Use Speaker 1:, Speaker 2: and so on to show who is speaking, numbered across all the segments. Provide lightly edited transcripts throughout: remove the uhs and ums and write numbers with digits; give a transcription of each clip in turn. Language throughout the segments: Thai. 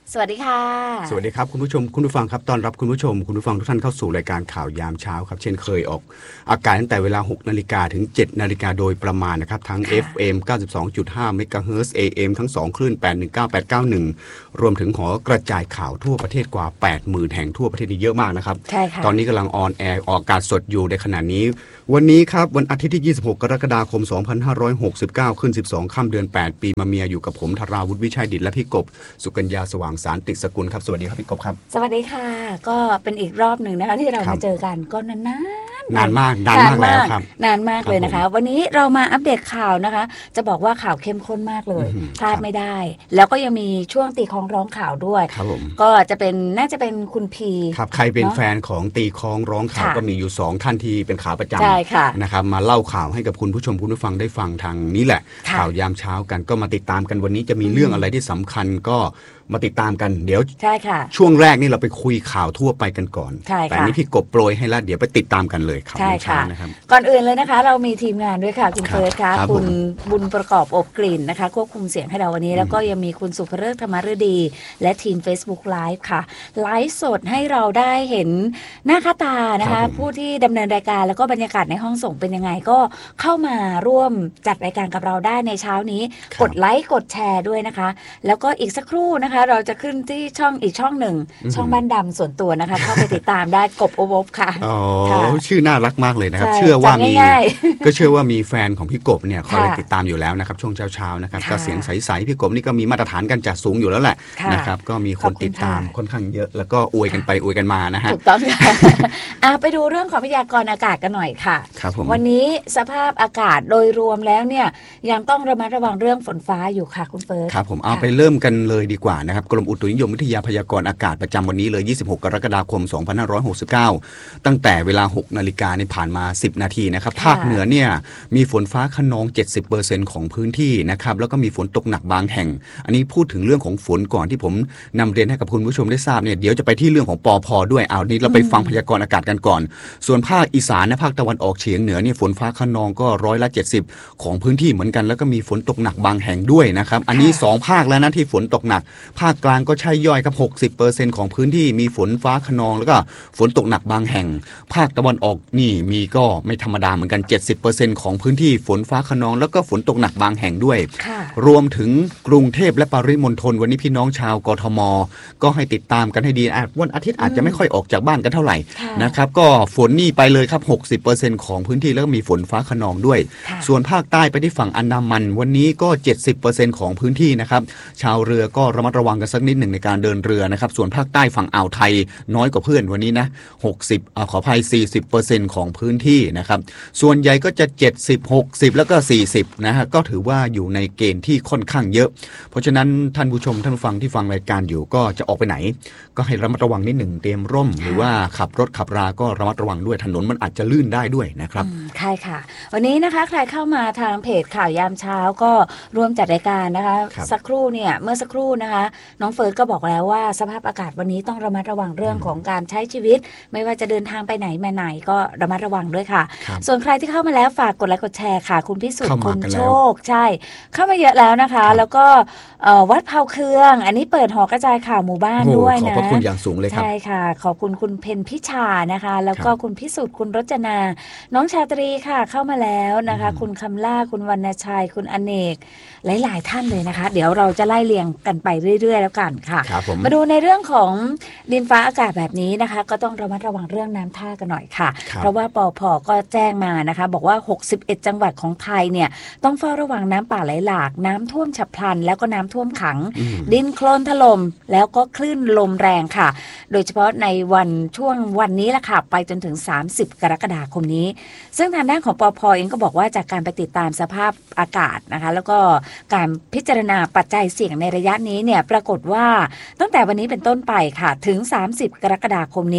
Speaker 1: สวัสดีค่ะ
Speaker 2: สวัสดีครับคุณผู้ชมคุณผู้ฟังครับต้อนรับคุณผู้ชมคุณผู้ฟังทุกท่านเข้าสู่รายการข่าวยามเช้าครับเช่นเคยออกอากาศตั้งแต่เวลา 6 นาฬิกาถึง 7 นาฬิกาโดยประมาณนะครับทั้ง FM 92.5 เมกะเฮิรตซ์ AM ทั้ง2คลื่น819891รวมถึงหอกระจายข่าวทั่วประเทศกว่า 80,000 แห่งทั่วประเทศนี้เยอะมากนะครับ
Speaker 1: ใช่ค่ะ
Speaker 2: ตอนนี้กำลังออนแอร์ออกอากาศสดอยู่ในขณะนี้วันนี้ครับวันอาทิตย์ที่26กรกฎาคม2569ขึ้น12ค่ำเดือน8ปีมะเมียอยู่กับผมธราวุฒิวิชัยดิษฐ์และพี่กบสุกัญญาสว่างสารติสกุลครับสวัสดีครับพี่กบครับ
Speaker 1: สวัสดีค่ะก็เป็นอีกรอบหนึ่งนะคะที่เรามาเจอกันก็
Speaker 2: นานมากแล้วครับ
Speaker 1: นานมากเลยนะคะวันนี้เรามาอัปเดตข่าวนะคะจะบอกว่าข่าวเข้มข้นมากเลยพลาดไม่ได้แล้วก็ยังมีช่วงตีคล้องร้องข่าวด้วยก็จะเป็นน่าจะเป็นคุณพี
Speaker 2: ครับใครเป็นแฟนของตีคล้องร้องข่าวก็มีอยู่2ท่านที่เป็นขาประจ
Speaker 1: ำ
Speaker 2: นะครับมาเล่าข่าวให้กับคุณผู้ชมคุณผู้ฟังได้ฟังทางนี้แหละข่าวยามเช้ากันก็มาติดตามกันวันนี้จะมีเรื่องอะไรที่สำคัญก็มาติดตามกันเดี๋ยว
Speaker 1: ใช่ค่ะ
Speaker 2: ช่วงแรกนี่เราไปคุยข่าวทั่วไปกันก่อนแต่นี้พี่กบโปรยให้แล้วเดี๋ยวไปติดตามกันเลยครับ
Speaker 1: ใช่ค่ะก่อนอื่นเลยนะคะเรามีทีมงานด้วยค่ะคุณเฟิร์สค่ะคุณบุญประกอบอบกลิ่นนะคะควบคุมเสียงให้เราวันนี้แล้วก็ยังมีคุณสุภเริศธรรมฤดีและทีม Facebook Live ค่ะไลฟ์สดให้เราได้เห็นหน้าค่าตานะคะผู้ที่ดำเนินรายการแล้วก็บรรยากาศในห้องส่งเป็นยังไงก็เข้ามาร่วมจัดรายการกับเราได้ในเช้านี้กดไลค์กดแชร์ด้วยนะคะแล้วก็อีกสักครู่นะคะเราจะขึ้นที่ช่องอีกช่องหนึ่งช่องบ้านดำส่วนตัวนะคะเข้าไปติดตามได้กบโอวบค่ะ
Speaker 2: อ๋อชื่อน่ารักมากเลยนะครับเชื่อว่ามีก็เชื่อว่ามีแฟนของพี่กบเนี่ยคอยติดตามอยู่แล้วนะครับช่วงเช้าๆนะครับก็เสียงใสๆพี่กบนี่ก็มีมาตรฐานการจัดสูงอยู่แล้วแหละนะครับก็มีคนติดตามค่อนข้างเยอะแล้วก็อวยกันไปอวยกันมานะฮะ
Speaker 1: ถูกต้องค่ะไปดูเรื่องของพยากรณ์อากาศกันหน่อยค่ะวันนี้สภาพอากาศโดยรวมแล้วเนี่ยยังต้องระมัดระวังเรื่องฝนฟ้าอยู่ค่ะคุณเฟิร์ส
Speaker 2: ครับผมเอาไปเริ่มกันเลยดีกว่านะครับกรมอุตุนิยมวิทยาพยากรณ์อากาศประจำวันนี้เลย26กรกฎาคม2569ตั้งแต่เวลา 6 นาฬิกาในผ่านมา10นาทีนะครับภาคเหนือเนี่ยมีฝนฟ้าคะนอง 70% ของพื้นที่นะครับแล้วก็มีฝนตกหนักบางแห่งอันนี้พูดถึงเรื่องของฝนก่อนที่ผมนำเรียนให้กับคุณผู้ชมได้ทราบเนี่ยเดี๋ยวจะไปที่เรื่องของปพด้วยเอานี้เราไปฟังพยากรณ์อากาศกันก่อนส่วนภาคอีสานและภาคตะวันออกเฉียงเหนือเนี่ยฝนฟ้าคะนองก็70%ของพื้นที่เหมือนกันแล้วก็มีฝนตกหนักบางแห่งด้วยนะครับอันนี้2ภาคแล้วนะที่ฝนตกหนักภาคกลางก็ใช่ย่อยครับ 60% ของพื้นที่มีฝนฟ้าคะนองแล้วก็ฝนตกหนักบางแห่งภาคตะวันออกนี่มีก็ไม่ธรรมดาเหมือนกัน 70% ของพื้นที่ฝนฟ้าคะนองแล้วก็ฝนตกหนักบางแห่งด้วยรวมถึงกรุงเทพและปริมณฑลวันนี้พี่น้องชาวกทมก็ให้ติดตามกันให้ดีวันอาทิตย์อาจจะไม่ค่อยออกจากบ้านกันเท่าไหร่นะครับก็ฝนนี่ไปเลยครับ 60% ของพื้นที่แล้วก็มีฝนฟ้าคะนองด้วยส่วนภาคใต้ไปที่ฝั่งอันดามันวันนี้ก็ 70% ของพื้นที่นะครับชาวเรือก็ระมัดระวังกันสักนิดหนึ่งในการเดินเรือนะครับส่วนภาคใต้ฝั่งอ่าวไทยน้อยกว่าเพื่อนวันนี้นะขออภัย 40% ของพื้นที่นะครับส่วนใหญ่ก็จะ70 60แล้วก็40นะฮะก็ถือว่าอยู่ในเกณฑ์ที่ค่อนข้างเยอะเพราะฉะนั้นท่านผู้ชมท่านผู้ฟังที่ฟังรายการอยู่ก็จะออกไปไหนก็ให้ระมัดระวังนิดหนึ่งเตรียมร่มหรือว่าขับรถขับราก็ระมัดระวังด้วยถนนมันอาจจะลื่นได้ด้วยนะครับ
Speaker 1: ใช่ค่ะวันนี้นะคะใครเข้ามาทางเพจข่าวยามเช้าก็ร่วมจัดรายการนะคะสักครู่เนี่ยเมื่อสักครู่นะคะน้องเฟิร์สก็บอกแล้วว่าสภาพอากาศวันนี้ต้องระมัดระวังเรื่องของการใช้ชีวิตไม่ว่าจะเดินทางไปไหนมาไหนก็ระมัดระวังด้วยค่ะส่วนใครที่เข้ามาแล้วฝากกดไลค์กดแชร์ค่ะคุณพิสุทธิ์คนโชคใช่เข้ามาเยอะแล้วนะคะแล้วก็วัดเผาเครื่องอันนี้เปิดหอกระจายข่าวหมู่บ้านด้วยนะ
Speaker 2: ขอบพระคุณอย่างสูงเลยครับ
Speaker 1: ใช่ค่ะขอบคุณคุณเพนพิชานะคะแล้วก็คุณพิสุทธิ์คุณรจนาน้องชาตรีค่ะเข้ามาแล้วนะคะคุณคำล่าคุณวรรณชัยคุณอเนกหลายๆท่านเลยนะคะเดี๋ยวเราจะไล่เรียงกันไปเรื่อยๆแล้วกันค่ะมาดูในเรื่องของดินฟ้าอากาศแบบนี้นะคะก็ต้องระมัดระวังเรื่องน้ำท่ากันหน่อยค่ะเพราะว่าปพ.ก็แจ้งมานะคะบอกว่า61จังหวัดของไทยเนี่ยต้องเฝ้าระวังน้ำป่าไหลหลากน้ำท่วมฉับพลันแล้วก็น้ำท่วมขังดินโคลนถล่มแล้วก็คลื่นลมแรงค่ะโดยเฉพาะในช่วงวันนี้แหละค่ะไปจนถึง30กรกฎาคมนี้ซึ่งทางด้านของปพ.เองก็บอกว่าจากการไปติดตามสภาพอากาศนะคะแล้วก็การพิจารณาปัจจัยเสี่ยงในระยะนี้เนี่ยปรากฏว่าตั้งแต่วันนี้เป็นต้นไปค่ะถึง30กรกฎาคมนี้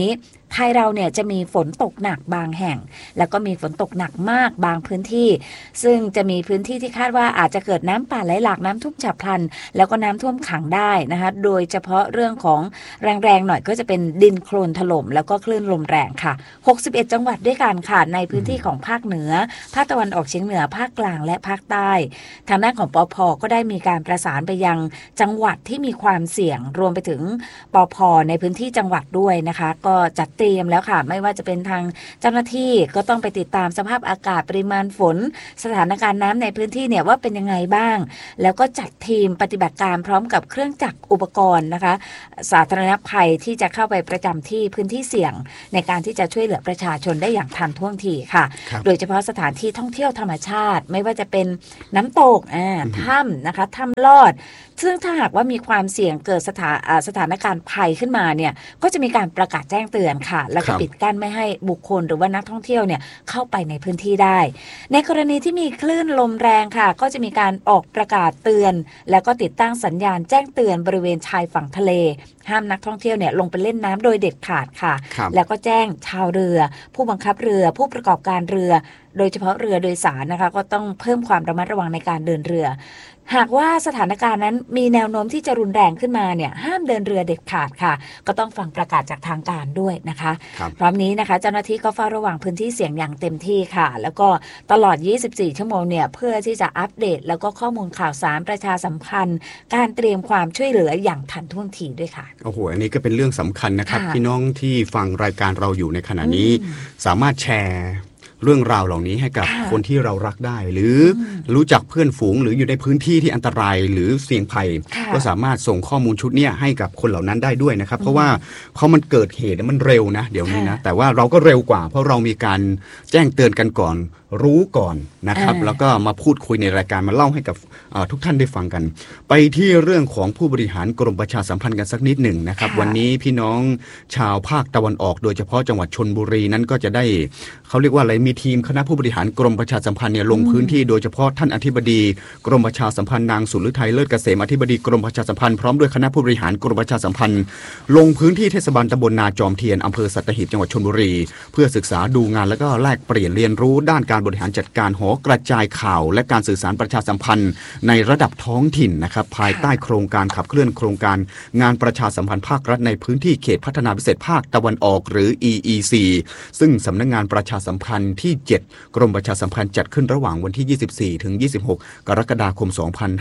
Speaker 1: ไทยเราเนี่ยจะมีฝนตกหนักบางแห่งแล้วก็มีฝนตกหนักมากบางพื้นที่ซึ่งจะมีพื้นที่ที่คาดว่าอาจจะเกิดน้ำป่าไหลหลากน้ำท่วมฉับพลันแล้วก็น้ำท่วมขังได้นะคะโดยเฉพาะเรื่องของแรงๆหน่อยก็จะเป็นดินโคลนถล่มแล้วก็คลื่นลมแรงค่ะ61จังหวัดด้วยกันค่ะในพื้นที่ของภาคเหนือภาคตะวันออกเฉียงเหนือภาคกลางและภาคใต้ทางด้านของปภ.ก็ได้มีการประสานไปยังจังหวัดที่มีความเสี่ยงรวมไปถึงปภ.ในพื้นที่จังหวัดด้วยนะคะก็จัดเตรียมแล้วค่ะไม่ว่าจะเป็นทางเจ้าหน้าที่ก็ต้องไปติดตามสภาพอากาศปริมาณฝนสถานการณ์น้ำในพื้นที่เนี่ยว่าเป็นยังไงบ้างแล้วก็จัดทีมปฏิบัติการพร้อมกับเครื่องจักรอุปกรณ์นะคะสาธารณภัยที่จะเข้าไปประจำที่พื้นที่เสี่ยงในการที่จะช่วยเหลือประชาชนได้อย่างทันท่วงทีค่ะโดยเฉพาะสถานที่ท่องเที่ยวธรรมชาติไม่ว่าจะเป็นน้ำตกถ้ำนะคะถ้ำลอดซึ่งถ้าหากว่ามีความเสี่ยงเกิดสถานการณ์ภัยขึ้นมาเนี่ยก็จะมีการประกาศแจ้งเตือนค่ะแล้วก็ปิดกั้นไม่ให้บุคคลหรือว่านักท่องเที่ยวเนี่ยเข้าไปในพื้นที่ได้ในกรณีที่มีคลื่นลมแรงค่ะก็จะมีการออกประกาศเตือนแล้วก็ติดตั้งสัญญาณแจ้งเตือนบริเวณชายฝั่งทะเลห้ามนักท่องเที่ยวเนี่ยลงไปเล่นน้ำโดยเด็ดขาดค่ะแล้วก็แจ้งชาวเรือผู้บังคับเรือผู้ประกอบการเรือโดยเฉพาะเรือโดยสารนะคะก็ต้องเพิ่มความระมัดระวังในการเดินเรือหากว่าสถานการณ์นั้นมีแนวโน้มที่จะรุนแรงขึ้นมาเนี่ยห้ามเดินเรือเด็ดขาดค่ะก็ต้องฟังประกาศจากทางการด้วยนะคะพร้อมนี้นะคะเจ้าหน้าที่ก็เฝ้าระวังพื้นที่เสี่ยงอย่างเต็มที่ค่ะแล้วก็ตลอด24ชั่วโมงเนี่ยเพื่อที่จะอัปเดตแล้วก็ข้อมูลข่าวสารประชาสัมพันธ์การเตรียมความช่วยเหลืออย่างทันท่วงทีด้วยค่ะ
Speaker 2: โอ้โหอันนี้ก็เป็นเรื่องสำคัญนะครับพี่น้องที่ฟังรายการเราอยู่ในขณะนี้สามารถแชร์เรื่องราวเหล่านี้ให้กับคนที่เรารักได้หรือรู้จักเพื่อนฝูงหรืออยู่ในพื้นที่ที่อันตรายหรือเสี่ยงภัยก็สามารถส่งข้อมูลชุดนี้ให้กับคนเหล่านั้นได้ด้วยนะครับเพราะว่าพอมันเกิดเหตุมันเร็วนะเดี๋ยวนี้นะแต่ว่าเราก็เร็วกว่าเพราะเรามีการแจ้งเตือนกันก่อนรู้ก่อนนะครับแล้วก็มาพูดคุยในรายการมาเล่าให้กับทุกท่านได้ฟังกันไปที่เรื่องของผู้บริหารกรมประชาสัมพันธ์กันสักนิดหนึ่งนะครับวันนี้พี่น้องชาวภาคตะวันออกโดยเฉพาะจังหวัดชลบุรีนั้นก็จะได้เขาเรียกว่าอะไรมีทีมคณะผู้บริหารกรมประชาสัมพันธ์เนี่ยลงพื้นที่โดยเฉพาะท่านอธิบดีกรมประชาสัมพันธ์นางสุฤทัยเลิศเกษมอธิบดีกรมประชาสัมพันธ์พร้อมด้วยคณะผู้บริหารกรมประชาสัมพันธ์ลงพื้นที่เทศบาลตำบลนาจอมเทียนอำเภอสัตหีบจังหวัดชลบุรีเพื่อศึกษาดูงานและก็แลกเปลี่ยนเรียนรู้ด้านการบริหารจัดการหอกระจายข่าวและการสื่อสารประชาสัมพันธ์ในระดับท้องถิ่นนะครับภายใต้โครงการขับเคลื่อนโครงการงานประชาสัมพันธ์ภาครัฐในพื้นที่เขตพัฒนาพิเศษภาคตะวันออกหรือ EEC ซึ่งสำนักงานประชาสัมพันธ์ที่7กรมประชาสัมพันธ์จัดขึ้นระหว่างวันที่24ถึง26กรกฎาคม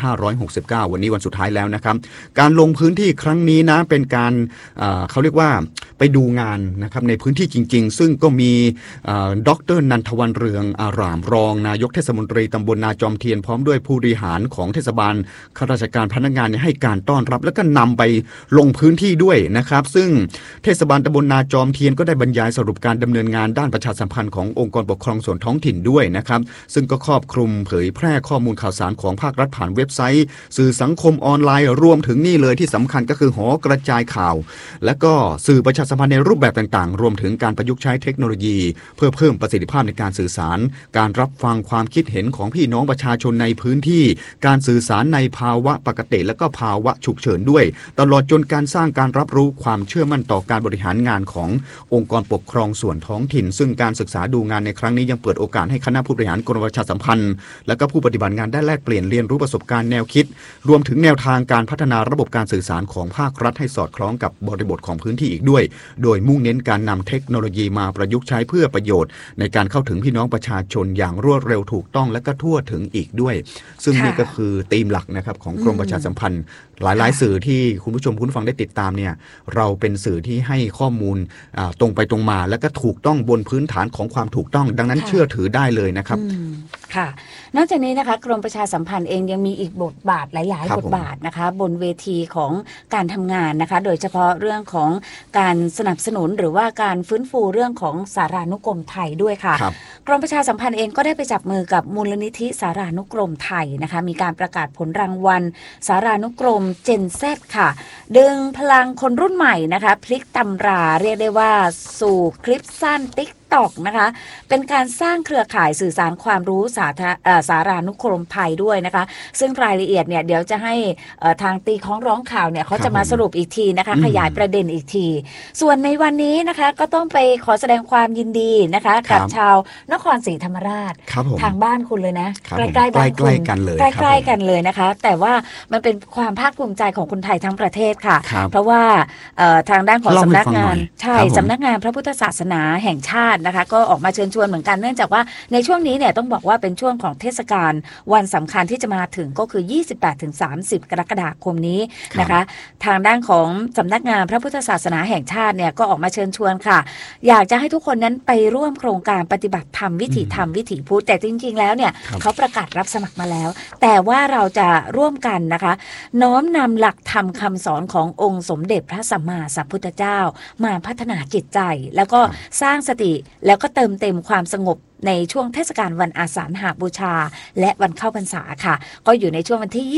Speaker 2: 2569วันนี้วันสุดท้ายแล้วนะครับการลงพื้นที่ครั้งนี้นะเป็นการเขาเรียกว่าไปดูงานนะครับในพื้นที่จริงๆซึ่งก็มีดร.นันทวันเรืองอารามรองนายกเทศมนตรีตำบลนาจอมเทียนพร้อมด้วยผู้บริหารของเทศบาลข้าราชการพนักงานให้การต้อนรับและก็นำไปลงพื้นที่ด้วยนะครับซึ่งเทศบาลตำบลนาจอมเทียนก็ได้บรรยายสรุปการดำเนินงานด้านประชาสัมพันธ์ขององค์กรปกครองส่วนท้องถิ่นด้วยนะครับซึ่งก็ครอบคลุมเผยแพร่ข้อมูลข่าวสารของภาครัฐผ่านเว็บไซต์สื่อสังคมออนไลน์รวมถึงนี่เลยที่สำคัญก็คือหอกระจายข่าวและก็สื่อประชาสัมพันธ์ในรูปแบบต่างๆรวมถึงการประยุกต์ใช้เทคโนโลยีเพื่อเพิ่มประสิทธิภาพในการสื่อสารการรับฟังความคิดเห็นของพี่น้องประชาชนในพื้นที่การสื่อสารในภาวะปกติและก็ภาวะฉุกเฉินด้วยตลอดจนการสร้างการรับรู้ความเชื่อมั่นต่อการบริหารงานขององค์กรปกครองส่วนท้องถิ่นซึ่งการศึกษาดูงานในครั้งนี้ยังเปิดโอกาสให้คณะผู้บริหารกรมประชาสัมพันธ์และก็ผู้ปฏิบัติงานได้แลกเปลี่ยนเรียนรู้ประสบการณ์แนวคิดรวมถึงแนวทางการพัฒนาระบบการสื่อสารของภาครัฐให้สอดคล้องกับบริบทของพื้นที่อีกด้วยโดยมุ่งเน้นการนำเทคโนโลยีมาประยุกต์ใช้เพื่อประโยชน์ในการเข้าถึงพี่น้องประชาชนอย่างรวดเร็วถูกต้องและก็ทั่วถึงอีกด้วยซึ่งนี่ก็คือธีมหลักนะครับของกรมประชาสัมพันธ์หลายๆสื่อที่คุณผู้ชมคุณฟังได้ติดตามเนี่ยเราเป็นสื่อที่ให้ข้อมูลตรงไปตรงมาและก็ถูกต้องบนพื้นฐานของความถูกต้องดังนั้นเชื่อถือได้เลยนะครับ
Speaker 1: ค่ะนอกจากนี้นะคะกรมประชาสัมพันธ์เองยังมีอีกบทบาทหลายๆบทบาทนะคะบนเวทีของการทำงานนะคะโดยเฉพาะเรื่องของการสนับสนุนหรือว่าการฟื้นฟูเรื่องของสารานุกรมไทยด้วยค่ะกรมประชาสัมพันธ์เองก็ได้ไปจับมือกับมูลนิธิสารานุกรมไทยนะคะมีการประกาศผลรางวัลสารานุกรมเจนเซค่ะดึงพลังคนรุ่นใหม่นะคะพลิกตำราเรียกได้ว่าสู่คลิปสั้นติ๊ก TikTok นะคะเป็นการสร้างเครือข่ายสื่อสารความรู้สารานุกรมไทยด้วยนะคะซึ่งรายละเอียดเนี่ยเดี๋ยวจะให้ทางตีของร้องข่าวเนี่ยเขาจะมาสรุปอีกทีนะคะขยายประเด็นอีกทีส่วนในวันนี้นะคะก็ต้องไปขอแสดงความยินดีนะคะกับชาวนครศรีธรรมราชทางบ้านคุณเลยนะใกล้ๆบ้านคุณกันเลยใกล้ๆกันเลยนะคะแต่ว่ามันเป็นความภาคภูมิใจของคนไทยทั้งประเทศค่ะเพราะว่าทางด้านของสำนักงานสำนักงานพระพุทธศาสนาแห่งชาตินะคะก็ออกมาเชิญชวนเหมือนกันเนื่องจากว่าในช่วงนี้เนี่ยต้องบอกว่าเป็นช่วงของเทศกาลวันสำคัญที่จะมาถึงก็คือ 28-30 กรกฎาคมนี้นะคะทางด้านของสำนักงานพระพุทธศาสนาแห่งชาติเนี่ยก็ออกมาเชิญชวนค่ะอยากจะให้ทุกคนนั้นไปร่วมโครงการปฏิบัติธรรมวิถีธรรมวิถีพุทธแต่จริงๆแล้วเนี่ยเขาประกาศรับสมัครมาแล้วแต่ว่าเราจะร่วมกันนะคะน้อมนำหลักธรรมคำสอนขององค์สมเด็จพระสัมมาสัมพุทธเจ้ามาพัฒนาจิตใจแล้วก็สร้างสติแล้วก็เติมเต็มความสงบในช่วงเทศกาลวันอาสาฬหบูชาและวันเข้าพรรษาค่ะก็อยู่ในช่วงวันที่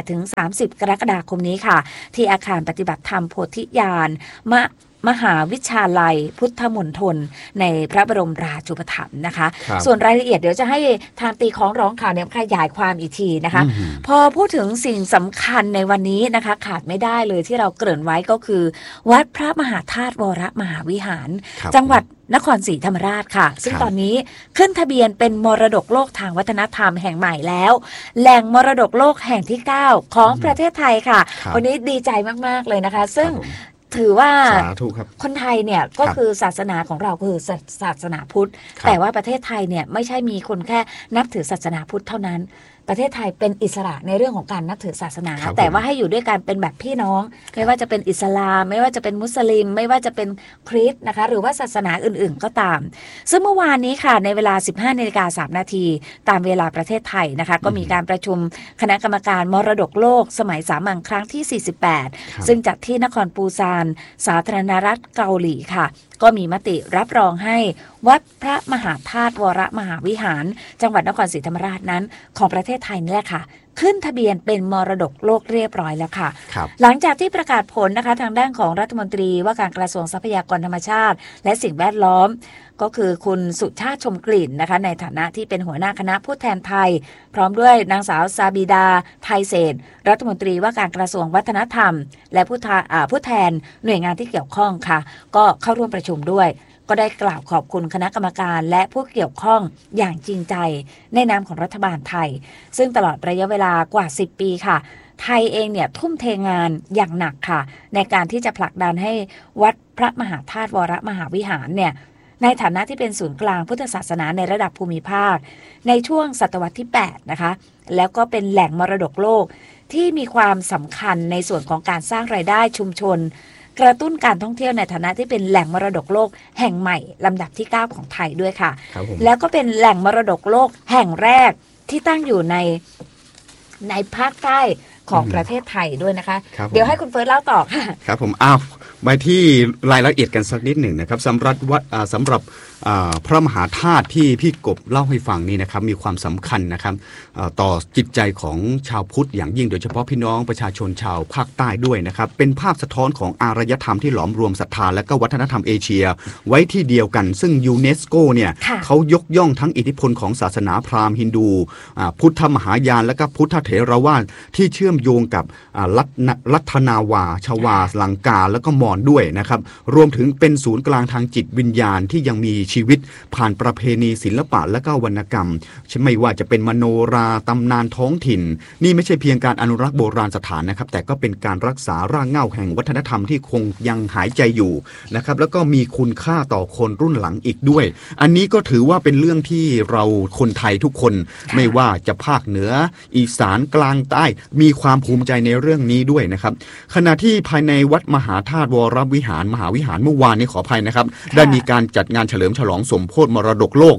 Speaker 1: 28-30 กรกฎาคมนี้ค่ะที่อาคารปฏิบัติธรรมโพธิญาณมหาวิชาลัยพุทธมณฑลในพระบรมราชูปถัมภ์นะคะส่วนรายละเอียดเดี๋ยวจะให้ทางตีของร้องข่าวเนี่ยขยายความอีกทีนะคะพอพูดถึงสิ่งสำคัญในวันนี้นะคะขาดไม่ได้เลยที่เราเกริ่นไว้ก็คือวัดพระมหาธาตุวรมหาวิหารจังหวัดนครศรีธรรมราชค่ะซึ่งตอนนี้ขึ้นทะเบียนเป็นมรดกโลกทางวัฒนธรรมแห่งใหม่แล้วแหล่งมรดกโลกแห่งที่ 9 ของประเทศไทยค่ะวันนี้ดีใจมากๆเลยนะคะซึ่งถือว่าคนไทยเนี่ยก็คือศาสนาของเราคือศาสนาพุทธแต่ว่าประเทศไทยเนี่ยไม่ใช่มีคนแค่นับถือศาสนาพุทธเท่านั้นประเทศไทยเป็นอิสระในเรื่องของการนับถือศาสนาแต่ว่าให้อยู่ด้วยกันเป็นแบบพี่น้องไม่ว่าจะเป็นอิสลามไม่ว่าจะเป็นมุสลิมไม่ว่าจะเป็นคริสต์นะคะหรือว่าศาสนาอื่นๆก็ตามซึ่งเมื่อวานนี้ค่ะในเวลา 15:03 นาทีตามเวลาประเทศไทยนะคะก็มีการประชุมคณะกรรมการมรดกโลกสมัยสามัญครั้งที่ 48ซึ่งจัดที่นครปูซานสาธารณรัฐเกาหลีค่ะก็มีมติรับรองให้วัดพระมหาธาตุวรมหาวิหารจังหวัดนครศรีธรรมราชนั้นของประเทศไทยนี่แหละค่ะขึ้นทะเบียนเป็นมรดกโลกเรียบร้อยแล้วค่ะหลังจากที่ประกาศผลนะคะทางด้านของรัฐมนตรีว่าการกระทรวงทรัพยากรธรรมชาติและสิ่งแวดล้อมก็คือคุณสุชาติชมกลิ่นนะคะในฐานะที่เป็นหัวหน้าคณะผู้แทนไทยพร้อมด้วยนางสาวซาบิดาไทยเศษรัฐมนตรีว่าการกระทรวงวัฒนธรรมและผู้แทนหน่วยงานที่เกี่ยวข้องค่ะก็เข้าร่วมประชุมด้วยก็ได้กล่าวขอบคุณคณะกรรมการและผู้เกี่ยวข้องอย่างจริงใจในนามของรัฐบาลไทยซึ่งตลอดระยะเวลากว่า10 ปีค่ะไทยเองเนี่ยทุ่มเทงานอย่างหนักค่ะในการที่จะผลักดันให้วัดพระมหาธาตุวรมหาวิหารเนี่ยในฐานะที่เป็นศูนย์กลางพุทธศาสนาในระดับภูมิภาคในช่วงศตวรรษที่8นะคะแล้วก็เป็นแหล่งมรดกโลกที่มีความสำคัญในส่วนของการสร้างรายได้ชุมชนกระตุ้นการท่องเที่ยวในฐานะที่เป็นแหล่งมรดกโลกแห่งใหม่ลำดับที่ 9 ของไทยด้วยค่ะแล้วก็เป็นแหล่งมรดกโลกแห่งแรกที่ตั้งอยู่ในภาคใต้ของประเทศไทยด้วยนะคะเดี๋ยวให้คุณเฟิร์สเล่าต่อค่ะ
Speaker 2: ครับผมไปที่รายละเอียดกันสักนิดหนึ่งนะครับสำหรับพระมหาธาตุที่พี่กบเล่าให้ฟังนี่นะครับมีความสำคัญนะครับต่อจิตใจของชาวพุทธอย่างยิ่งโดยเฉพาะพี่น้องประชาชนชาวภาคใต้ด้วยนะครับเป็นภาพสะท้อนของอารยธรรมที่หลอมรวมศรัทธาและก็วัฒนธรรมเอเชียไว้ที่เดียวกันซึ่งยูเนสโกเนี่ยเขายกย่องทั้งอิทธิพลของศาสนาพราหมณ์ฮินดูพุทธมหายานและก็พุทธเถรวาทที่เชื่อมโยงกับลัทนาวาชวาลังกาและก็มอญด้วยนะครับรวมถึงเป็นศูนย์กลางทางจิตวิญญาณที่ยังมีชีวิตผ่านประเพณีศิลปะและก็วรรณกรรมไม่ว่าจะเป็นมโนราตำนานท้องถิ่นนี่ไม่ใช่เพียงการอนุรักษ์โบราณสถานนะครับแต่ก็เป็นการรักษารากเหง้าแห่งวัฒนธรรมที่คงยังหายใจอยู่นะครับแล้วก็มีคุณค่าต่อคนรุ่นหลังอีกด้วยอันนี้ก็ถือว่าเป็นเรื่องที่เราคนไทยทุกคนไม่ว่าจะภาคเหนืออีสานกลางใต้มีความภูมิใจในเรื่องนี้ด้วยนะครับขณะที่ภายในวัดมหาธาตุวรวิหารมหาวิหารเมื่อวานนี้ขออภัยนะครับได้มีการจัดงานเฉลิมฉลองสมโภชมรดกโลก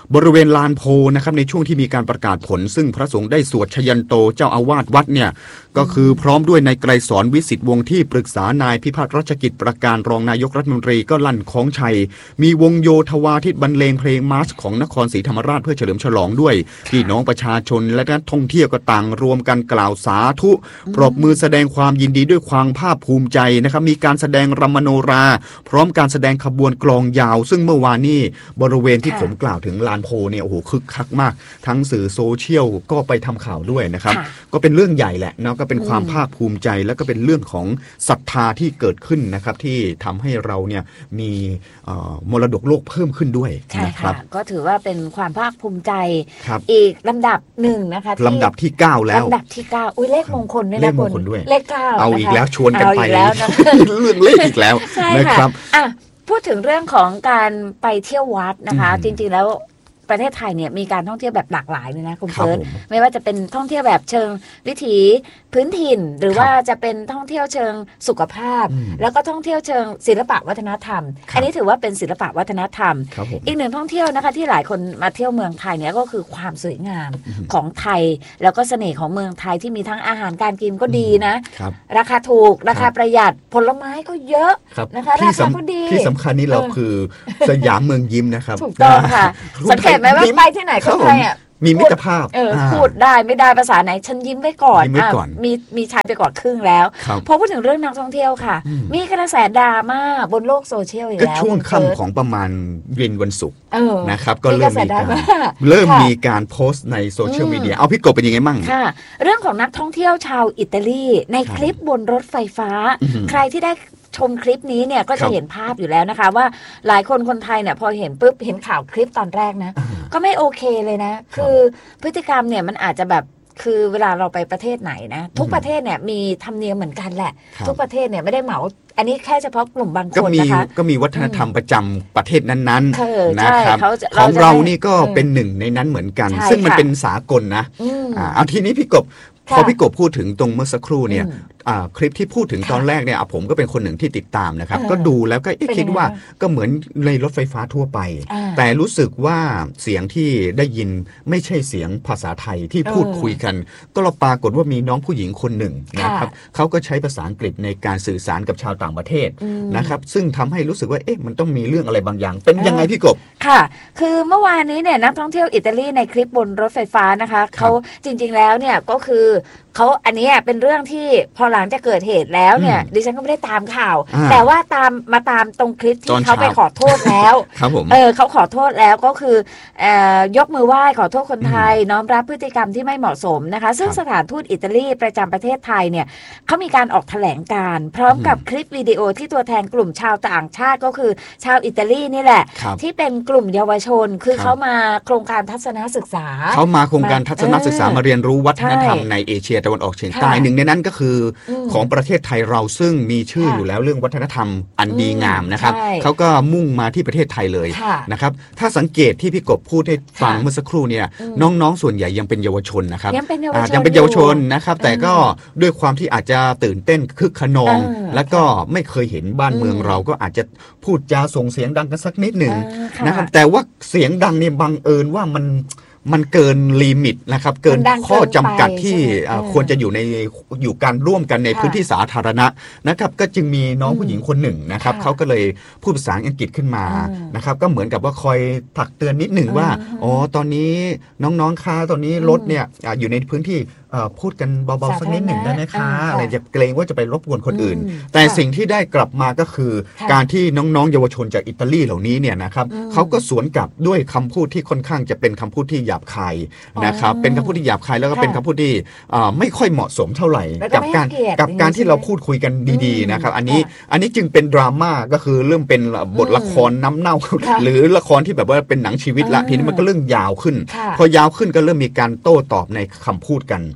Speaker 2: บริเวณลานโพนะครับในช่วงที่มีการประกาศผลซึ่งพระสงฆ์ได้สวดชยันโตเจ้าอาวาสวัดเนี่ยก็คือพร้อมด้วยนายไกรสอนวิสิทธิ์วงศ์ที่ปรึกษานายพิพัฒน์รัชกิจประการรองนายกรัฐมนตรีก็ลั่นคล้องชัยมีวงโยธวาทิตบรรเลงเพลงมาร์ชของนครศรีธรรมราชเพื่อเฉลิมฉลองด้วยพี่น้องประชาชนและนักท่องเที่ยวก็ต่างรวมกันกล่าวสาธุปรบมือแสดงความยินดีด้วยความภาคภูมิใจนะครับมีการแสดงรำมโนราพร้อมการแสดงขบวนกลองยาวซึ่งเมื่อวานนี้บริเวณที่ผมกล่าวถึงลานโพเนี่ยโอ้โหคึกคักมากทั้งสื่อโซเชียลก็ไปทำข่าวด้วยนะครับก็เป็นเรื่องใหญ่แหละเนาะก็เป็นความภาคภูมิใจแล้วก็เป็นเรื่องของศรัทธาที่เกิดขึ้นนะครับที่ทำให้เราเนี่ยมีมรดกโลกเพิ่มขึ้นด้วยนะครับ
Speaker 1: ก็ถือว่าเป็นความภาคภูมิใจอีกลำดับหนึ่งนะคะ
Speaker 2: ลำดับที่9แล้ว
Speaker 1: ลำดับที่9อุ้ยเลขมงคลด้วยนะ
Speaker 2: เลขมงคลด้วย
Speaker 1: เลข9
Speaker 2: เอาอีกแล้วชวนกันไป
Speaker 1: แล้วนะ
Speaker 2: เรื่องเลขอีกแล้วนะครับ
Speaker 1: พูดถึงเรื่องของการไปเที่ยววัดนะคะจริงๆแล้วประเทศไทยเนี่ยมีการท่องเที่ยวแบบหลากหลายเลยนะคุณเฟิร์สไม่ว่าจะเป็นท่องเที่ยวแบบเชิงวิถีพื้นถิ่นหรือว่าจะเป็นท่องเที่ยวเชิงสุขภาพแล้วก็ท่องเที่ยวเชิงศิลปะวัฒนธรรมอันนี้ถือว่าเป็นศิลปะวัฒนธรรมอีกหนึ่งท่องเที่ยวนะคะที่หลายคนมาเที่ยวเมืองไทยเนี่ยก็คือความสวยงามของไทยแล้วก็เสน่ห์ของเมืองไทยที่มีทั้งอาหารการกินก็ดีนะราคาถูกราคาประหยัดผลไม้ก็เยอะนะคะราคาก็ดี
Speaker 2: ที่สำคัญนี่เราคือสยามเมืองยิ้มนะครับ
Speaker 1: ถูกต้องค่ะสังเกตไหมว่าไปที่ไหนคนไทยอ่ะ
Speaker 2: มีมิตรภาพ
Speaker 1: พูดได้ไม่ได้ภาษาไหนฉันยิ้มไว้ก่อนมีชายไปก่อนครึ่งแล้วพอพูดถึงเรื่องนักท่องเที่ยวค่ะมีกระแสดราม่าบนโลกโซเชียลอีกแล้ว
Speaker 2: ก็ช่วงค่ำของประมาณเย็นวันศุกร์นะครับก็เริ่มมีการโพสต์ในโซเชียลมีเดียเอาพี่กบเป็นยังไงมั่ง
Speaker 1: ค่ะเรื่องของนักท่องเที่ยวชาวอิตาลีในคลิปบนรถไฟฟ้าใครที่ได้ชมคลิปนี้เนี่ยก็จะเห็นภาพอยู่แล้วนะคะว่าหลายคนไทยเนี่ยพอเห็นปุ๊บเห็นข่าวคลิปตอนแรกนะก็ไม่โอเคเลยนะคือพฤติกรรมเนี่ยมันอาจจะแบบคือเวลาเราไปประเทศไหนนะทุกประเทศเนี่ยมีธรรมเนียมเหมือนกันแหละทุกประเทศเนี่ยไม่ได้เหมาอันนี้แค่เฉพาะกลุ่มบางคนนะคะ
Speaker 2: ก็มีวัฒนธรรมประจำประเทศนั้นๆนะครับของเรานี่ก็เป็นหนึ่งในนั้นเหมือนกันซึ่งมันเป็นสากลนะเอาทีนี้พี่กบพอพี่กบพูดถึงตรงเมื่อสักครู่เนี่ยคลิปที่พูดถึงตอนแรกเนี่ยผมก็เป็นคนหนึ่งที่ติดตามนะครับก็ดูแล้วก็คิดว่าก็เหมือนในรถไฟฟ้าทั่วไปแต่รู้สึกว่าเสียงที่ได้ยินไม่ใช่เสียงภาษาไทยที่พูดคุยกันก็ปรากฏว่ามีน้องผู้หญิงคนหนึ่งนะครับเขาก็ใช้ภาษาอังกฤษในการสื่อสารกับชาวต่างประเทศนะครับซึ่งทำให้รู้สึกว่ามันต้องมีเรื่องอะไรบางอย่างเป็นยังไงพี่กบ
Speaker 1: ค่ะคือเมื่อวานนี้เนี่ยนักท่องเที่ยวอิตาลีในคลิปบนรถไฟฟ้านะคะเขาจริงๆแล้วเนี่ยก็คือเขาอันนี้เป็นเรื่องที่พอหลังจากเกิดเหตุแล้วเนี่ยดิฉันก็ไม่ได้ตามข่าวแต่ว่ามาตามตรงคลิปที่เขาไปขอโทษแล้วเขาขอโทษแล้วก็คือยกมือไหว้ขอโทษคนไทยน้อมรับพฤติกรรมที่ไม่เหมาะสมนะคะซึ่งสถานทูตอิตาลีประจำประเทศไทยเนี่ยเขามีการออกแถลงการพร้อมกับคลิปวิดีโอที่ตัวแทนกลุ่มชาวต่างชาติก็คือชาวอิตาลีนี่แหละที่เป็นกลุ่มเยาวชนคือเขามาโครงการทัศนศึกษา
Speaker 2: เขามาโครงการทัศนศึกษามาเรียนรู้วัฒนธรรมในเอเชียตะวันออกเฉียงใต้หนึ่งในนั้นก็คือของประเทศไทยเราซึ่งมีชื่ออยู่แล้วเรื่องวัฒนธรรมอันดีงามนะครับเขาก็มุ่งมาที่ประเทศไทยเลยนะครับถ้าสังเกตที่พี่กบพูดให้ฟังเมื่อสักครู่เนี่ยน้องๆส่วนใหญ่ยังเป็นเยาวชนนะครับยังเป็นเยาวชนนะครับแต่ก็ด้วยความที่อาจจะตื่นเต้นคึกขนองแล้วก็ไม่เคยเห็นบ้านเมืองเราก็อาจจะพูดจาส่งเสียงดังกันสักนิดหนึ่งนะครับแต่ว่าเสียงดังเนี่ยบังเอิญว่ามันเกินลิมิตนะครับเกินข้อจำกัดที่ควรจะอยู่การร่วมกันในพื้นที่สาธารณะนะครับก็จึงมีน้องผู้หญิงคนหนึ่งนะครับเขาก็เลยพูดภาษาอังกฤษขึ้นมานะครับก็เหมือนกับว่าคอยตักเตือนนิดหนึ่งว่าอ๋อตอนนี้น้องๆคะตอนนี้รถเนี่ยอยู่ในพื้นที่พูดกันเบาๆสักนิดหนึ่งได้ไหมคะอะไรจะเกรงว่าจะไปรบกวนคนอื่นแต่สิ่งที่ได้กลับมาก็คือการที่น้องๆเยาวชนจากอิตาลีเหล่านี้เนี่ยนะครับเขาก็สวนกลับด้วยคำพูดที่ค่อนข้างจะเป็นคำพูดที่หยาบคายนะครับเป็นคำพูดที่หยาบคายแล้วก็เป็นคำพูดที่ไม่ค่อยเหมาะสมเท่าไหร่กับการที่เราพูดคุยกันดีๆนะครับอันนี้จึงเป็นดราม่าก็คือเริ่มเป็นบทละครน้ำเน่าหรือละครที่แบบว่าเป็นหนังชีวิตละทีนี้มันก็เรื่องยาวขึ้นพอยาวขึ้นก็เริ่มมีการโต้ตอบในคำพูดกัน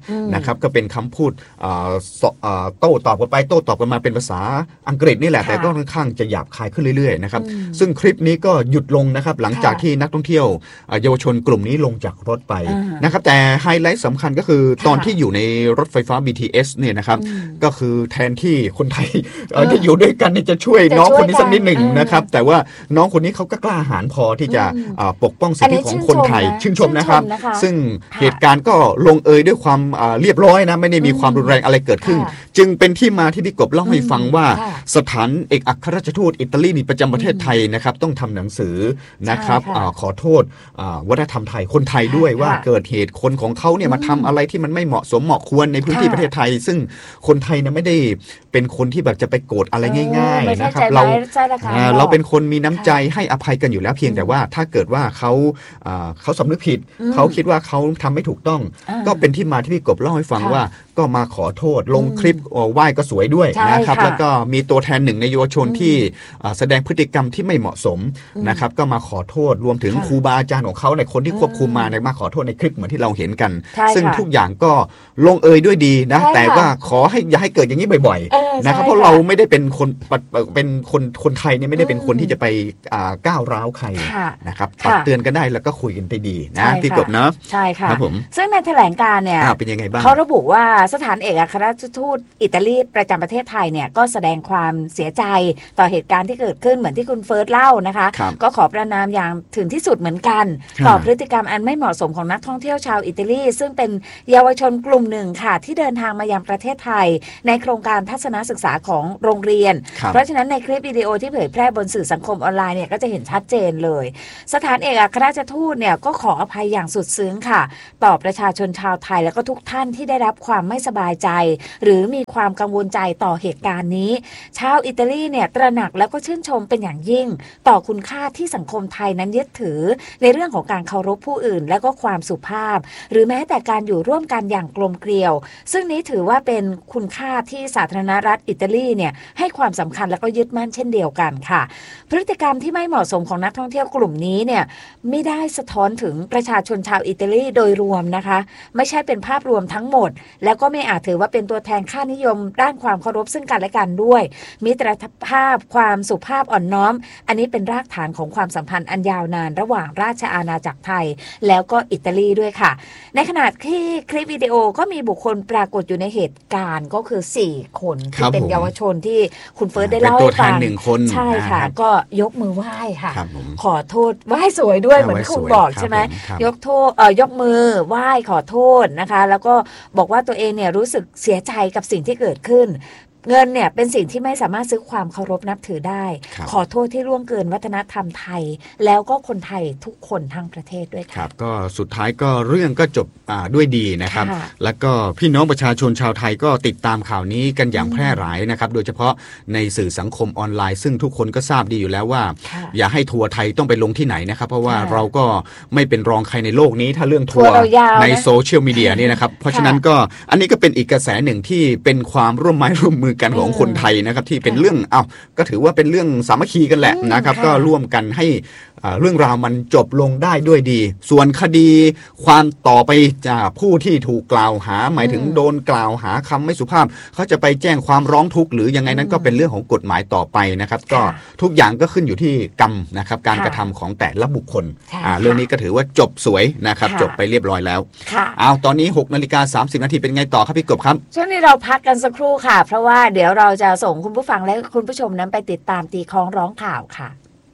Speaker 2: นะครับก็เป็นคำพูดโต้ตอบกันไปโต้ตอบกันมาเป็นภาษาอังกฤษนี่แหละแต่ก็ค่อนข้างจะหยาบคายขึ้นเรื่อยๆนะครับซึ่งคลิปนี้ก็หยุดลงนะครับหลังจากที่นักท่องเที่ยวเยาวชนกลุ่มนี้ลงจากรถไปนะครับแต่ไฮไลท์สำคัญก็คือตอนที่อยู่ในรถไฟฟ้า BTS เนี่ยนะครับก็คือแทนที่คนไทยที่อยู่ด้วยกันจะช่วยน้องคนนี้สักนิดหนึ่งนะครับแต่ว่าน้องคนนี้เขาก็กล้าหาญพอที่จะปกป้องสิทธิของคนไทยชื่นชมนะครับซึ่งเหตุการณ์ก็ลงเอยด้วยความเรียบร้อยนะไม่ได้มีความรุนแรงอะไรเกิดขึ้นจึงเป็นที่มาที่พี่กบเล่าให้ฟังว่าสถานเอกอัครราชทูตอิตาลีประจำประเทศไทยนะครับต้องทำหนังสือนะครับขอโทษวัฒนธรรมไทยคนไทยด้วยว่าเกิดเหตุคนของเขาเนี่ยมาทำอะไรที่มันไม่เหมาะสมเหมาะควรในพื้นที่ประเทศไทยซึ่งคนไทยเนี่ยไม่ได้เป็นคนที่แบบจะไปโกรธอะไรง่ายๆนะครับเราเป็นคนมีน้ำใจให้อภัยกันอยู่แล้วเพียงแต่ว่าถ้าเกิดว่าเขาสำนึกผิดเขาคิดว่าเขาทำไม่ถูกต้องก็เป็นที่มาที่พี่กบเล่าให้ฟังว่าก็มาขอโทษลงคลิปไหว้ก็สวยด้วยนะครับแล้วก็มีตัวแทนหนึ่งในเยาวชนที่แสดงพฤติกรรมที่ไม่เหมาะสมนะครับก็มาขอโทษรวมถึงครูบาอาจารย์ของเขาในคนที่ควบคุมมาขอโทษในคลิปเหมือนที่เราเห็นกันซึ่งทุกอย่างก็ลงเอยด้วยดีนะแต่ว่าขอให้อย่าให้เกิดอย่างนี้บ่อยๆนะครับเพราะเราไม่ได้เป็นคนไทยเนี่ยไม่ได้เป็นคนที่จะไปก้าวร้าวใครนะครับตักเตือนกันได้แล้วก็คุยกันได้ดีนะพี่กบเนาะ
Speaker 1: ใช่ค่ะซึ่งในแถลงการเนี่ย
Speaker 2: เป็นยังไงบ้าง
Speaker 1: เขาระบุว่าสถานเอกอัครราชทูตอิตาลีประจำประเทศไทยเนี่ยก็แสดงความเสียใจต่อเหตุการณ์ที่เกิดขึ้นเหมือนที่คุณเฟิร์สเล่านะคะก็ขอประณามอย่างถึงที่สุดเหมือนกันต่อพฤติกรรมอันไม่เหมาะสมของนักท่องเที่ยวชาวอิตาลีซึ่งเป็นเยาวชนกลุ่มหนึ่งค่ะที่เดินทางมายังประเทศไทยในโครงการทัศนศึกษาของโรงเรียนเพราะฉะนั้นในคลิปวิดีโอที่เผยแพร่บนสื่อสังคมออนไลน์เนี่ยก็จะเห็นชัดเจนเลยสถานเอกอัครราชทูตเนี่ยก็ขออภัยอย่างสุดซึ้งค่ะต่อประชาชนชาวไทยแล้วก็ทุกท่านที่ได้รับความไม่สบายใจหรือมีความกังวลใจต่อเหตุการณ์นี้ชาวอิตาลีเนี่ยตระหนักแล้วก็ชื่นชมเป็นอย่างยิ่งต่อคุณค่าที่สังคมไทยนั้นยึดถือในเรื่องของการเคารพผู้อื่นและก็ความสุภาพหรือแม้แต่การอยู่ร่วมกันอย่างกลมเกลียวซึ่งนี้ถือว่าเป็นคุณค่าที่สาธารณรัฐอิตาลีเนี่ยให้ความสำคัญและก็ยึดมั่นเช่นเดียวกันค่ะพฤติกรรมที่ไม่เหมาะสมของนักท่องเที่ยวกลุ่มนี้เนี่ยไม่ได้สะท้อนถึงประชาชนชาวอิตาลีโดยรวมนะคะไม่ใช่เป็นภาพรวมทั้งหมดแล้วก็ไม่อาจถือว่าเป็นตัวแทนค่านิยมด้านความเคารพซึ่งกันและกันด้วยมิตรภาพความสุภาพอ่อนน้อมอันนี้เป็นรากฐานของความสัมพันธ์อันยาวนานระหว่างราชอาณาจักรไทยแล้วก็อิตาลีด้วยค่ะในขณะที่คลิปวิดีโอก็มีบุคคลปรากฏอยู่ในเหตุการณ์ก็คือ4คนที่เป็นเยาวชนที่คุณเฟิร์สได้เล่าให้ฟังใช่ค่ะก็ยกมือไหว้ค่ะขอโทษไหว้สวยด้วยเหมือนที่คุณบอกใช่ไหมยกมือไหว้ขอโทษนะคะแล้วก็บอกว่าตัวเองเนี่ยรู้สึกเสียใจกับสิ่งที่เกิดขึ้นเงินเนี่ยเป็นสิ่งที่ไม่สามารถซื้อความเคารพนับถือได้ขอโทษที่ล่วงเกินวัฒนธรรมไทยแล้วก็คนไทยทุกคนทั้งประเทศด้วยค่ะ
Speaker 2: ก็สุดท้ายก็เรื่องก็จบด้วยดีนะครับแล้วก็พี่น้องประชาชนชาวไทยก็ติดตามข่าวนี้กันอย่างแพร่หลายนะครับโดยเฉพาะในสื่อสังคมออนไลน์ซึ่งทุกคนก็ทราบดีอยู่แล้วว่าอย่าให้ทัวร์ไทยต้องไปลงที่ไหนนะครับเพราะว่าเราก็ไม่เป็นรองใครในโลกนี้ถ้าเรื่องทัวร์ในโซเชียลมีเดียนี่นะครับเพราะฉะนั้นก็อันนี้ก็เป็นอีกกระแสหนึ่งที่เป็นความร่วมไม้ร่วมมือกันของคนไทยนะครับที่เป็นเรื่องก็ถือว่าเป็นเรื่องสามัคคีกันแหละนะครับก็ร่วมกันให้เรื่องราวมันจบลงได้ด้วยดีส่วนคดีความต่อไปจากผู้ที่ถูกกล่าวหาหมายถึงโดนกล่าวหาคำไม่สุภาพเขาจะไปแจ้งความร้องทุกข์หรือยังไงนั้นก็เป็นเรื่องของกฎหมายต่อไปนะครับก็ทุกอย่างก็ขึ้นอยู่ที่กรรมนะครับการกระทำของแต่ละบุคคลเรื่องนี้ก็ถือว่าจบสวยนะครับจบไปเรียบร้อยแล้วตอนนี้ 6:30 นาทีเป็นไงต่อครับพี่กบครับ
Speaker 1: ช่วงนี้เราพักกันสักครู่ค่ะเพราะว่าเดี๋ยวเราจะส่งคุณผู้ฟังและคุณผู้ชมนั้นไปติดตามตีคล้องร้องข่าวค่ะ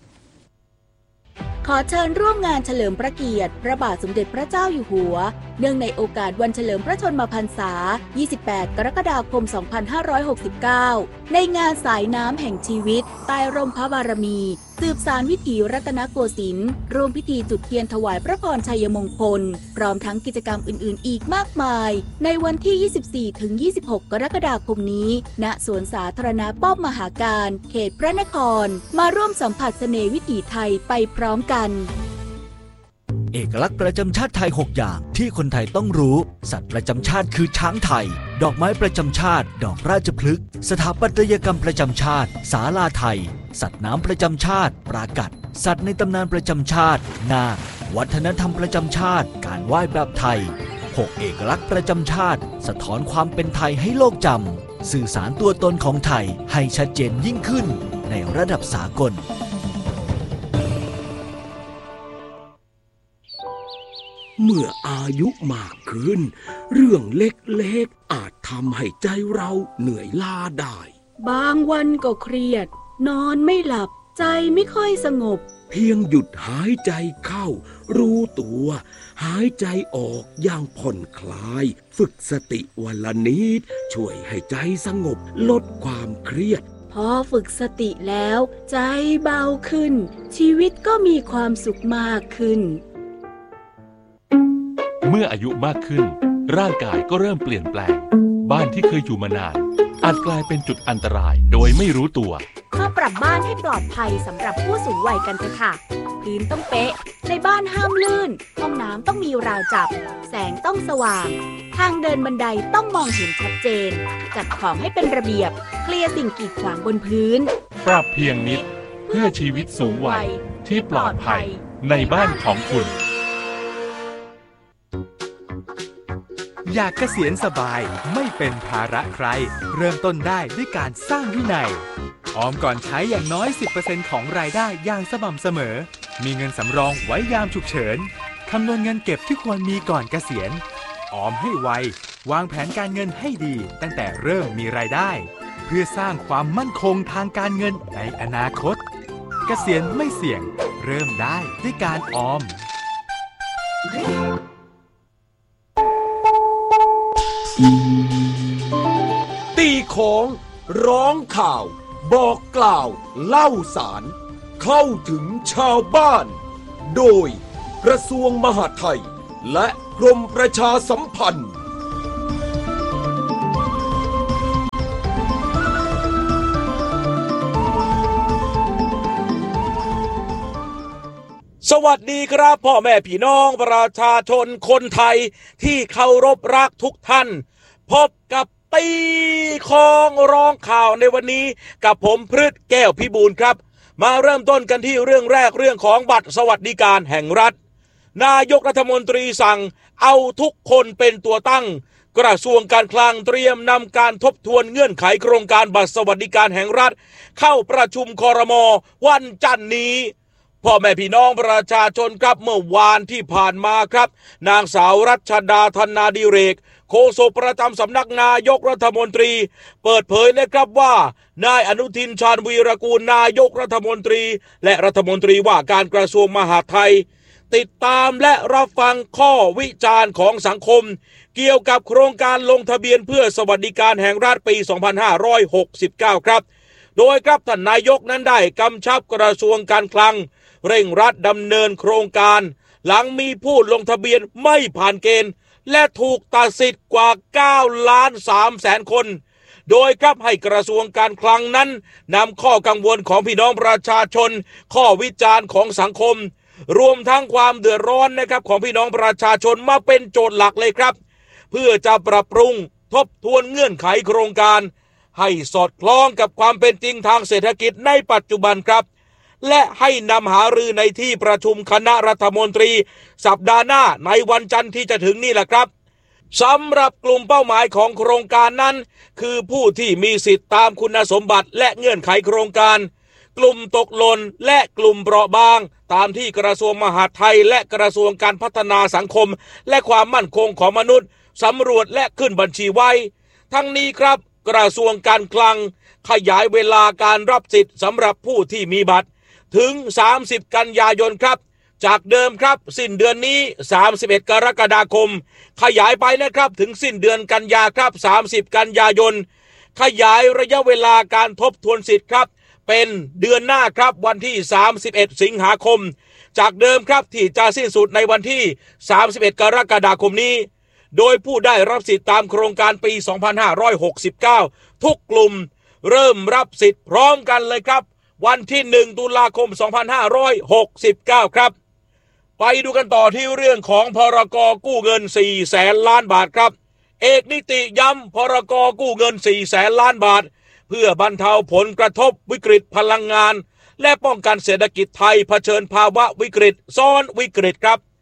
Speaker 3: ขอเชิญร่วมงานเฉลิมพระเกียรติพระบาทสมเด็จพระเจ้าอยู่หัวเนื่องในโอกาสวันเฉลิมพระชนมพรรษา 28 กรกฎาคม 2569 ในงานสายน้ำแห่งชีวิตใต้ร่มพระบารมีสืบสานวิถีรัตนโกสินทร์ร่วมพิธีจุดเทียนถวายพระพรชัยมงคลพร้อมทั้งกิจกรรมอื่นๆอีกมากมายในวันที่ 24-26 กรกฎาคมนี้ณสวนสาธารณะป้อมมหาการเขตพระนครมาร่วมสัมผัสเสน่ห์วิถีไทยไปพร้อมกัน
Speaker 4: เอกลักษณ์ประจำชาติไทย6อย่างที่คนไทยต้องรู้สัตว์ประจำชาติคือช้างไทยดอกไม้ประจำชาติดอกราชพฤกษ์สถาปัตยกรรมประจำชาติศาลาไทยสัตว์น้ำประจำชาติปรากัดสัตว์ในตำนานประจำชาตินาควัฒนธรรมประจำชาติการไหว้แบบไทย 6 เอกลักษณ์ประจำชาติสะท้อนความเป็นไทยให้โลกจำสื่อสารตัวตนของไทยให้ชัดเจนยิ่งขึ้นในระดับสากล
Speaker 5: เมื่ออายุมากขึ้นเรื่องเล็กๆอาจทำให้ใจเราเหนื่อยล้าได้
Speaker 3: บางวันก็เครียดนอนไม่หลับใจไม่ค่อยสงบ
Speaker 5: เพียงหยุดหายใจเข้ารู้ตัวหายใจออกอย่างผ่อนคลายฝึกสติวันละนิดช่วยให้ใจสงบลดความเครียด
Speaker 3: พอฝึกสติแล้วใจเบาขึ้นชีวิตก็มีความสุขมากขึ้น
Speaker 6: เมื่ออายุมากขึ้นร่างกายก็เริ่มเปลี่ยนแปลงบ้านที่เคยอยู่มานานอาจกลายเป็นจุดอันตรายโดยไม่รู้ตัว
Speaker 3: มาปรับบ้านให้ปลอดภัยสำหรับผู้สูงวัยกันเถอะค่ะพื้นต้องเป๊ะในบ้านห้ามลื่นห้องน้ำต้องมีราวจับแสงต้องสว่างทางเดินบันไดต้องมองเห็นชัดเจนจัดของให้เป็นระเบียบเคลียร์สิ่งกีดขวางบนพื้น
Speaker 6: ปรับเพียงนิดเพื่อชีวิตสูงวัยที่ปลอดภัยในบ้านของคุณ
Speaker 7: อยากเกษียณสบายไม่เป็นภาระใครเริ่มต้นได้ด้วยการสร้างวินัยออมก่อนใช้อย่างน้อย 10% ของรายได้อย่างสม่ำเสมอมีเงินสำรองไว้ยามฉุกเฉินคำนวณเงินเก็บที่ควรมีก่อนเกษียณออมให้ไววางแผนการเงินให้ดีตั้งแต่เริ่มมีรายได้เพื่อสร้างความมั่นคงทางการเงินในอนาคตเกษียณไม่เสี่ยงเริ่มได้ด้วยการออม
Speaker 5: ตีของร้องข่าวบอกกล่าวเล่าสารเข้าถึงชาวบ้านโดยกระทรวงมหาดไทยและกรมประชาสัมพันธ์
Speaker 8: สวัสดีครับพ่อแม่พี่น้องประชาชนคนไทยที่เคารพรักทุกท่านพบกับตีของร้องข่าวในวันนี้กับผมพฤทธิ์แก้วพิบูลครับมาเริ่มต้นกันที่เรื่องแรกเรื่องของบัตรสวัสดิการแห่งรัฐนายกรัฐมนตรีสั่งเอาทุกคนเป็นตัวตั้งกระทรวงการคลังเตรียมนำการทบทวนเงื่อนไขโครงการบัตรสวัสดิการแห่งรัฐเข้าประชุมครม.วันจันทร์นี้พ่อแม่พี่น้องประชาชนครับเมื่อวานที่ผ่านมาครับนางสาวรัชดาธนาดิเรกโฆษกประจำสำนักนายกรัฐมนตรีเปิดเผยนะครับว่านายอนุทินชาญวีรกูลนายกรัฐมนตรีและรัฐมนตรีว่าการกระทรวงมหาดไทยติดตามและรับฟังข้อวิจารณ์ของสังคมเกี่ยวกับโครงการลงทะเบียนเพื่อสวัสดิการแห่งรัฐปี 2569 ครับโดยครับท่านนายกนั้นได้กำชับกระทรวงการคลังเร่งรัดดำเนินโครงการหลังมีผู้ลงทะเบียนไม่ผ่านเกณฑ์และถูกตัดสิทธิ์กว่า 9,300,000 คนโดยครับให้กระทรวงการคลังนั้นนำข้อกังวลของพี่น้องประชาชนข้อวิจารณ์ของสังคมรวมทั้งความเดือดร้อนนะครับของพี่น้องประชาชนมาเป็นโจทย์หลักเลยครับเพื่อจะปรับปรุงทบทวนเงื่อนไขโครงการให้สอดคล้องกับความเป็นจริงทางเศรษฐกิจในปัจจุบันครับและให้นำหารือในที่ประชุมคณะรัฐมนตรีสัปดาห์หน้าในวันจันทร์ที่จะถึงนี่แหละครับสำหรับกลุ่มเป้าหมายของโครงการนั้นคือผู้ที่มีสิทธิตามคุณสมบัติและเงื่อนไขโครงการกลุ่มตกหล่นและกลุ่มเปราะบางตามที่กระทรวงมหาดไทยและกระทรวงการพัฒนาสังคมและความมั่นคงของมนุษย์สำรวจและขึ้นบัญชีไว้ทั้งนี้ครับกระทรวงการคลังขยายเวลาการรับสิทธิ์สำหรับผู้ที่มีบัตรถึง30กันยายนครับจากเดิมครับสิ้นเดือนนี้31กรกฎาคมขยายไปนะครับถึงสิ้นเดือนกันยาครับ30กันยายนขยายระยะเวลาการทบทวนสิทธิ์ครับเป็นเดือนหน้าครับวันที่31สิงหาคมจากเดิมครับที่จะสิ้นสุดในวันที่31กรกฎาคมนี้โดยผู้ได้รับสิทธิ์ตามโครงการปี 2569 ทุกกลุ่มเริ่มรับสิทธิ์พร้อมกันเลยครับวันที่1ตุลาคม 2569 ครับไปดูกันต่อที่เรื่องของพรก.กู้เงิน 400,000 ล้านบาทครับเอกนิติย้ำพรก.กู้เงิน 400,000 ล้านบาทเพื่อบรรเทาผลกระทบวิกฤตพลังงานและป้องกันเศรษฐกิจไทยเผชิญภาวะวิกฤตซ้อนวิกฤตครับ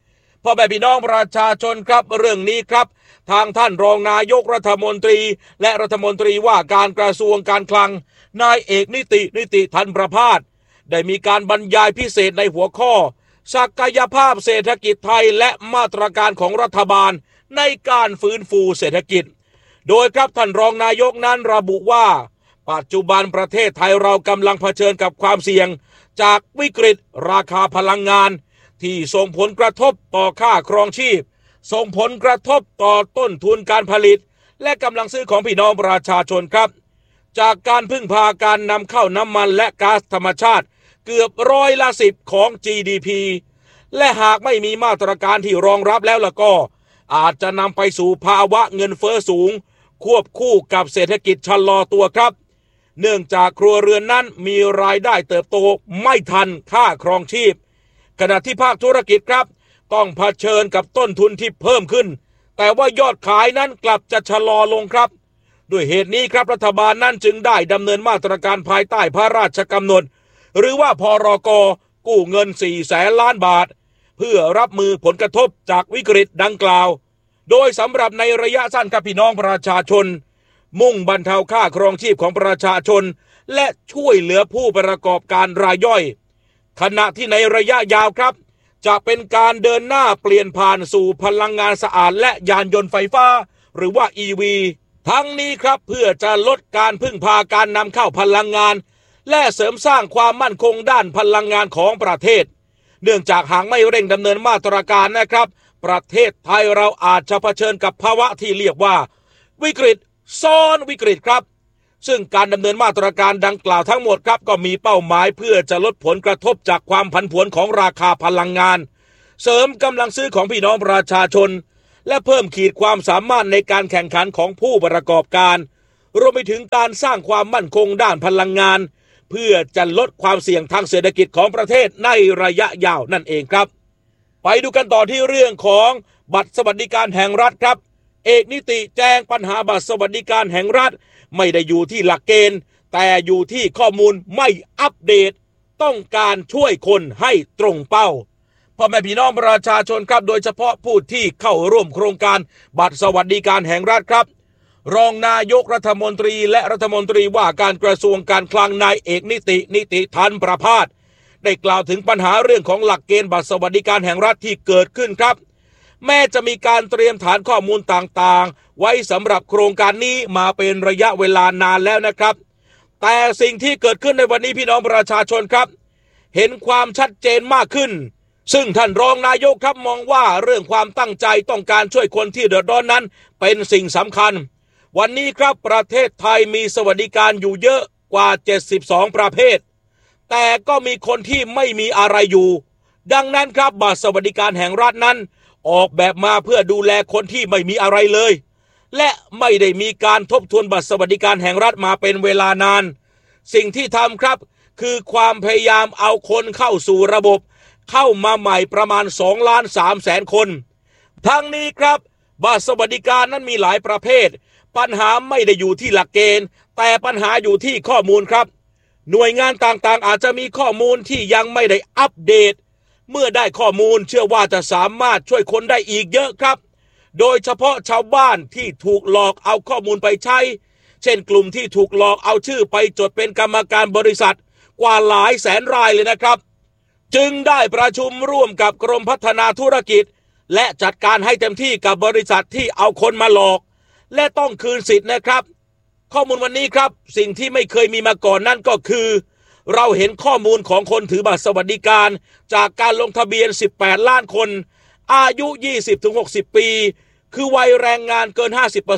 Speaker 8: พ่อแม่พี่น้องประชาชนครับเรื่องนี้ครับทางท่านรองนายกรัฐมนตรีและรัฐมนตรีว่าการกระทรวงการคลังนายเอกนิติธันประภาสได้มีการบรรยายพิเศษในหัวข้อศักยภาพเศรษฐกิจไทยและมาตรการของรัฐบาลในการฟื้นฟูเศรษฐกิจโดยครับท่านรองนายกนั้นระบุว่าปัจจุบันประเทศไทยเรากำลังเผชิญกับความเสี่ยงจากวิกฤตราคาพลังงานที่ส่งผลกระทบต่อค่าครองชีพส่งผลกระทบต่อต้นทุนการผลิตและกำลังซื้อของพี่น้องประชาชนครับจากการพึ่งพาการนำเข้าน้ำมันและก๊าซธรรมชาติเกือบ10%ของ GDP และหากไม่มีมาตรการที่รองรับแล้วล่ะก็อาจจะนำไปสู่ภาวะเงินเฟ้อสูงควบคู่กับเศรษฐกิจชะลอตัวครับเนื่องจากครัวเรือนนั้นมีรายได้เติบโตไม่ทันค่าครองชีพขณะที่ภาคธุรกิจครับต้องเผชิญกับต้นทุนที่เพิ่มขึ้นแต่ว่ายอดขายนั้นกลับจะชะลอลงครับด้วยเหตุนี้ครับรัฐบาลนั้นจึงได้ดำเนินมาตรการภายใต้พระราชกำหนดหรือว่าพรก.กู้เงิน400,000 ล้านบาทเพื่อรับมือผลกระทบจากวิกฤตดังกล่าวโดยสำหรับในระยะสั้นครับพี่น้องประชาชนมุ่งบรรเทาค่าครองชีพของประชาชนและช่วยเหลือผู้ประกอบการรายย่อยขณะที่ในระยะยาวครับจะเป็นการเดินหน้าเปลี่ยนผ่านสู่พลังงานสะอาดและยานยนต์ไฟฟ้าหรือว่า EV ทั้งนี้ครับเพื่อจะลดการพึ่งพาการนำเข้าพลังงานและเสริมสร้างความมั่นคงด้านพลังงานของประเทศเนื่องจากหากไม่เร่งดำเนินมาตรการนะครับประเทศไทยเราอาจจะเผชิญกับภาวะที่เรียกว่าวิกฤตซ้อนวิกฤตครับซึ่งการดำเนินมาตรการดังกล่าวทั้งหมดครับก็มีเป้าหมายเพื่อจะลดผลกระทบจากความผันผวนของราคาพลังงานเสริมกำลังซื้อของพี่น้องประชาชนและเพิ่มขีดความสามารถในการแข่งขันของผู้ประกอบการรวมไปถึงการสร้างความมั่นคงด้านพลังงานเพื่อจะลดความเสี่ยงทางเศรษฐกิจของประเทศในระยะยาวนั่นเองครับไปดูกันต่อที่เรื่องของบัตรสวัสดิการแห่งรัฐครับเอกนิติแจ้งปัญหาบัตรสวัสดิการแห่งรัฐไม่ได้อยู่ที่หลักเกณฑ์แต่อยู่ที่ข้อมูลไม่อัปเดตต้องการช่วยคนให้ตรงเป้าพ่อแม่พี่น้องประชาชนครับโดยเฉพาะผู้ที่เข้าร่วมโครงการบัตรสวัสดิการแห่งรัฐครับรองนายกรัฐมนตรีและรัฐมนตรีว่าการกระทรวงการคลังนายเอกนิติธันประภาสได้กล่าวถึงปัญหาเรื่องของหลักเกณฑ์บัตรสวัสดิการแห่งรัฐที่เกิดขึ้นครับแม้จะมีการเตรียมฐานข้อมูลต่างๆไว้สำหรับโครงการนี้มาเป็นระยะเวลานานแล้วนะครับแต่สิ่งที่เกิดขึ้นในวันนี้พี่น้องประชาชนครับเห็นความชัดเจนมากขึ้นซึ่งท่านรองนายกครับมองว่าเรื่องความตั้งใจต้องการช่วยคนที่เดือดร้อนนั้นเป็นสิ่งสำคัญวันนี้ครับประเทศไทยมีสวัสดิการอยู่เยอะกว่า72ประเภทแต่ก็มีคนที่ไม่มีอะไรอยู่ดังนั้นครับบัตรสวัสดิการแห่งรัฐนั้นออกแบบมาเพื่อดูแลคนที่ไม่มีอะไรเลยและไม่ได้มีการทบทวนบัตรสวัสดิการแห่งรัฐมาเป็นเวลานานสิ่งที่ทำครับคือความพยายามเอาคนเข้าสู่ระบบเข้ามาใหม่ประมาณ2,300,000 คนทั้งนี้ครับบัตรสวัสดิการนั้นมีหลายประเภทปัญหาไม่ได้อยู่ที่หลักเกณฑ์แต่ปัญหาอยู่ที่ข้อมูลครับหน่วยงานต่างๆอาจจะมีข้อมูลที่ยังไม่ได้อัปเดตเมื่อได้ข้อมูลเชื่อว่าจะสามารถช่วยคนได้อีกเยอะครับโดยเฉพาะชาวบ้านที่ถูกหลอกเอาข้อมูลไปใช้เช่นกลุ่มที่ถูกหลอกเอาชื่อไปจดเป็นกรรมการบริษัทกว่าหลายแสนรายเลยนะครับจึงได้ประชุมร่วมกับกรมพัฒนาธุรกิจและจัดการให้เต็มที่กับบริษัทที่เอาคนมาหลอกและต้องคืนสิทธิ์นะครับข้อมูลวันนี้ครับสิ่งที่ไม่เคยมีมาก่อนนั่นก็คือเราเห็นข้อมูลของคนถือบัตรสวัสดิการจากการลงทะเบียน18 ล้านคนอายุ 20-60 ปีคือวัยแรงงานเกิน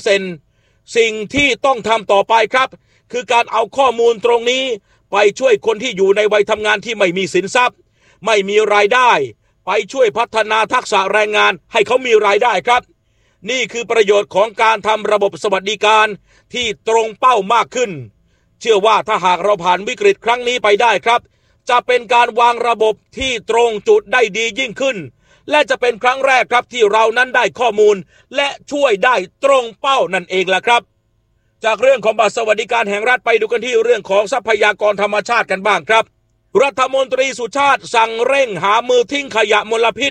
Speaker 8: 50% สิ่งที่ต้องทำต่อไปครับคือการเอาข้อมูลตรงนี้ไปช่วยคนที่อยู่ในวัยทำงานที่ไม่มีสินทรัพย์ไม่มีรายได้ไปช่วยพัฒนาทักษะแรงงานให้เขามีรายได้ครับนี่คือประโยชน์ของการทำระบบสวัสดิการที่ตรงเป้ามากขึ้นเชื่อว่าถ้าหากเราผ่านวิกฤตครั้งนี้ไปได้ครับจะเป็นการวางระบบที่ตรงจุดได้ดียิ่งขึ้นและจะเป็นครั้งแรกครับที่เรานั้นได้ข้อมูลและช่วยได้ตรงเป้านั่นเองล่ะครับจากเรื่องของบัตรสวัสดิการแห่งรัฐไปดูกันที่เรื่องของทรัพยากรธรรมชาติกันบ้างครับรัฐมนตรีสุชาติสั่งเร่งหามือทิ้งขยะมลพิษ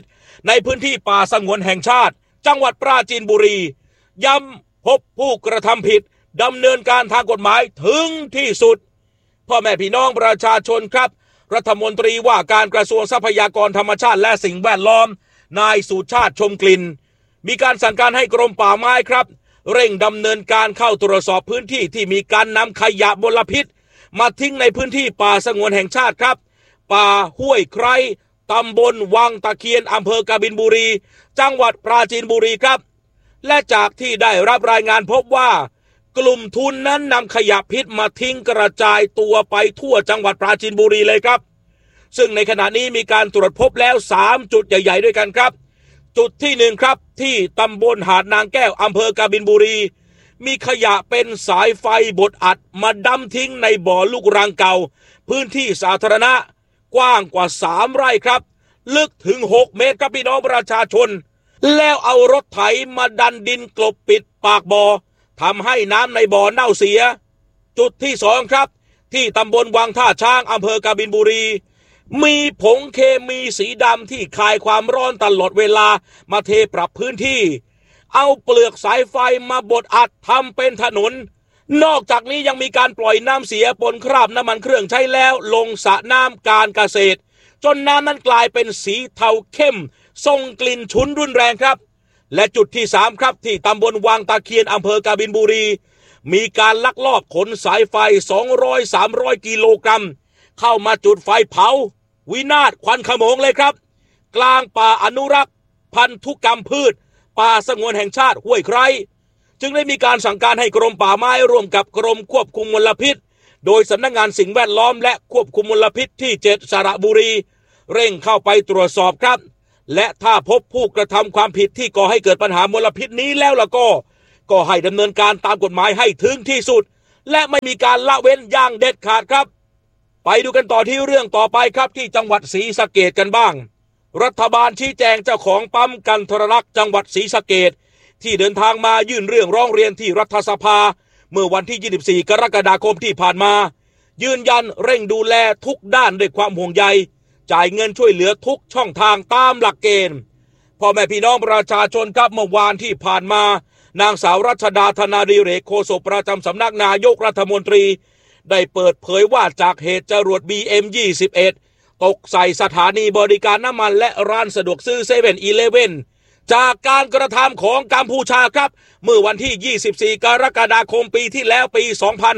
Speaker 8: ในพื้นที่ป่าสงวนแห่งชาติจังหวัดปราจีนบุรีย้ำพบผู้กระทำผิดดำเนินการทางกฎหมายถึงที่สุดพ่อแม่พี่น้องประชาชนครับรัฐมนตรีว่าการกระทรวงทรัพยากรธรรมชาติและสิ่งแวดล้อมนายสุชาติชมกลิ่นมีการสั่งการให้กรมป่าไม้ครับเร่งดำเนินการเข้าตรวจสอบพื้นที่ที่มีการนำขยะมลพิษมาทิ้งในพื้นที่ป่าสงวนแห่งชาติครับป่าห้วยไคร้ตำบลวังตะเคียนอำเภอกบินบุรีจังหวัดปราจีนบุรีครับและจากที่ได้รับรายงานพบว่ากลุ่มทุนนั้นนำขยะพิษมาทิ้งกระจายตัวไปทั่วจังหวัดปราจีนบุรีเลยครับซึ่งในขณะนี้มีการตรวจพบแล้ว3จุดใหญ่ๆด้วยกันครับจุดที่1ครับที่ตำบลหาดนางแก้วอำเภอกบินบุรีมีขยะเป็นสายไฟบดอัดมาดำทิ้งในบ่อลูกรังเก่าพื้นที่สาธารณะกว้างกว่า3 ไร่ครับลึกถึง6 เมตรครับพี่น้องประชาชนแล้วเอารถไถมาดันดินกลบปิดปากบ่อทำให้น้ำในบ่อเน่าเสียจุดที่2ครับที่ตำบลวังท่าช้างอำเภอกบินบุรีมีผงเคมีสีดำที่คายความร้อนตลอดเวลามาเทปรับพื้นที่เอาเปลือกสายไฟมาบดอัดทำเป็นถนนนอกจากนี้ยังมีการปล่อยน้ำเสียปนคราบน้ำมันเครื่องใช้แล้วลงสระน้ำการเกษตรจนน้ำนั้นกลายเป็นสีเทาเข้มส่งกลิ่นฉุนรุนแรงครับและจุดที่3ครับที่ตำบลวังตะเคียนอำเภอกบินบุรีมีการลักลอบขนสายไฟ200-300 กิโลกรัมเข้ามาจุดไฟเผาวินาศควันขโมงเลยครับกลางป่าอนุรักษ์พันธุกรรมพืชป่าสงวนแห่งชาติห้วยไคร้จึงได้มีการสั่งการให้กรมป่าไม้ร่วมกับกรมควบคุมมลพิษโดยสำนักงานสิ่งแวดล้อมและควบคุมมลพิษที่7สระบุรีเร่งเข้าไปตรวจสอบครับและถ้าพบผู้กระทำความผิดที่ก่อให้เกิดปัญหามลพิษนี้แล้วล่ะก็ให้ดำเนินการตามกฎหมายให้ถึงที่สุดและไม่มีการละเว้นอย่างเด็ดขาดครับไปดูกันต่อที่เรื่องต่อไปครับที่จังหวัดศรีสะเกษกันบ้างรัฐบาลชี้แจงเจ้าของปั๊มกันทรลักษณ์จังหวัดศรีสะเกษที่เดินทางมายื่นเรื่องร้องเรียนที่รัฐสภาเมื่อวันที่24 กรกฎาคมที่ผ่านมายืนยันเร่งดูแลทุกด้านด้วยความห่วงใยจ่ายเงินช่วยเหลือทุกช่องทางตามหลักเกณฑ์พ่อแม่พี่น้องประชาชนครับเมื่อวานที่ผ่านมานางสาวรัชดาธนาดิเรกโฆษกประจำสำนักนายกรัฐมนตรีได้เปิดเผยว่าจากเหตุจรวด BM21 ตกใส่สถานีบริการน้ำมันและร้านสะดวกซื้อ7-Eleven จากการกระทำของกัมพูชาครับเมื่อวันที่24 กรกฎาคมปีที่แล้วปี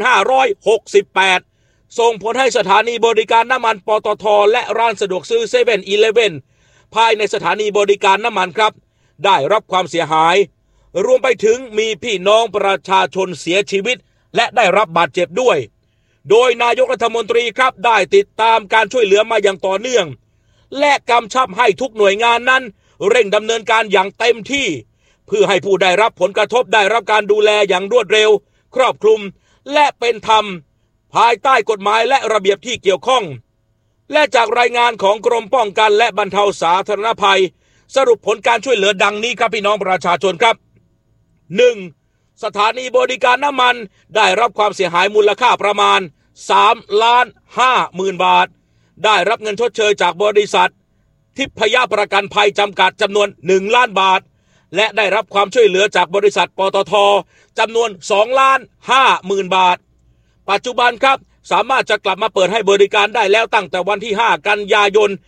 Speaker 8: 2568ส่งผลให้สถานีบริการน้ำมันปตท.และร้านสะดวกซื้อ7-Eleven ภายในสถานีบริการน้ำมันครับได้รับความเสียหายรวมไปถึงมีพี่น้องประชาชนเสียชีวิตและได้รับบาดเจ็บด้วยโดยนายกรัฐมนตรีครับได้ติดตามการช่วยเหลือมาอย่างต่อเนื่องและกำชับให้ทุกหน่วยงานนั้นเร่งดำเนินการอย่างเต็มที่เพื่อให้ผู้ได้รับผลกระทบได้รับการดูแลอย่างรวดเร็วครอบคลุมและเป็นธรรมภายใต้กฎหมายและระเบียบที่เกี่ยวข้องและจากรายงานของกรมป้องกันและบรรเทาสาธารณภัยสรุปผลการช่วยเหลือดังนี้ครับพี่น้องประชาชนครับ 1. สถานีบริการน้ำมันได้รับความเสียหายมูลค่าประมาณ3,50,000 บาทได้รับเงินชดเชยจากบริษัททิพยประกันภัยจำกัดจำนวน1 ล้านบาทและได้รับความช่วยเหลือจากบริษัทปตท.จำนวน2,50,000 บาทปัจจุบันครับสามารถจะกลับมาเปิดให้บริการได้แล้วตั้งแต่วันที่5 กันยายน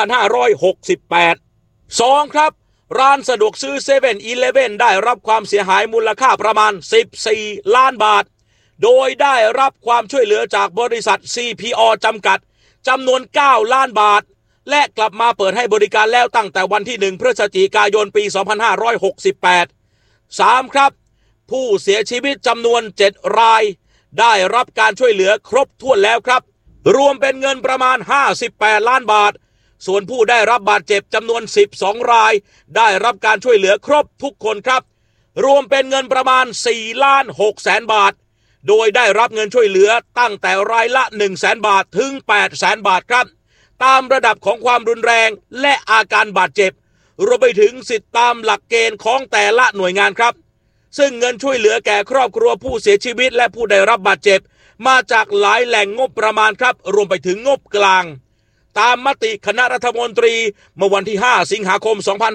Speaker 8: 2568 2. ครับร้านสะดวกซื้อ7-Eleven ได้รับความเสียหายมูลค่าประมาณ14 ล้านบาทโดยได้รับความช่วยเหลือจากบริษัท CPO จำกัดจำนวน9 ล้านบาทและกลับมาเปิดให้บริการแล้วตั้งแต่วันที่1 พฤศจิกายนปี 2568 3. ครับผู้เสียชีวิตจำนวน7 รายได้รับการช่วยเหลือครบถ้วนแล้วครับรวมเป็นเงินประมาณ58 ล้านบาทส่วนผู้ได้รับบาดเจ็บจำนวน12 รายได้รับการช่วยเหลือครบทุกคนครับรวมเป็นเงินประมาณ4,600,000 บาทโดยได้รับเงินช่วยเหลือตั้งแต่รายละ 100,000 บาทถึง 800,000 บาทครับตามระดับของความรุนแรงและอาการบาดเจ็บรวมไปถึงสิทธิตามหลักเกณฑ์ของแต่ละหน่วยงานครับซึ่งเงินช่วยเหลือแก่ครอบครัวผู้เสียชีวิตและผู้ได้รับบาดเจ็บมาจากหลายแหล่งงบประมาณครับรวมไปถึงงบกลางตามมติคณะรัฐมนตรีเมื่อวันที่5สิงหาคม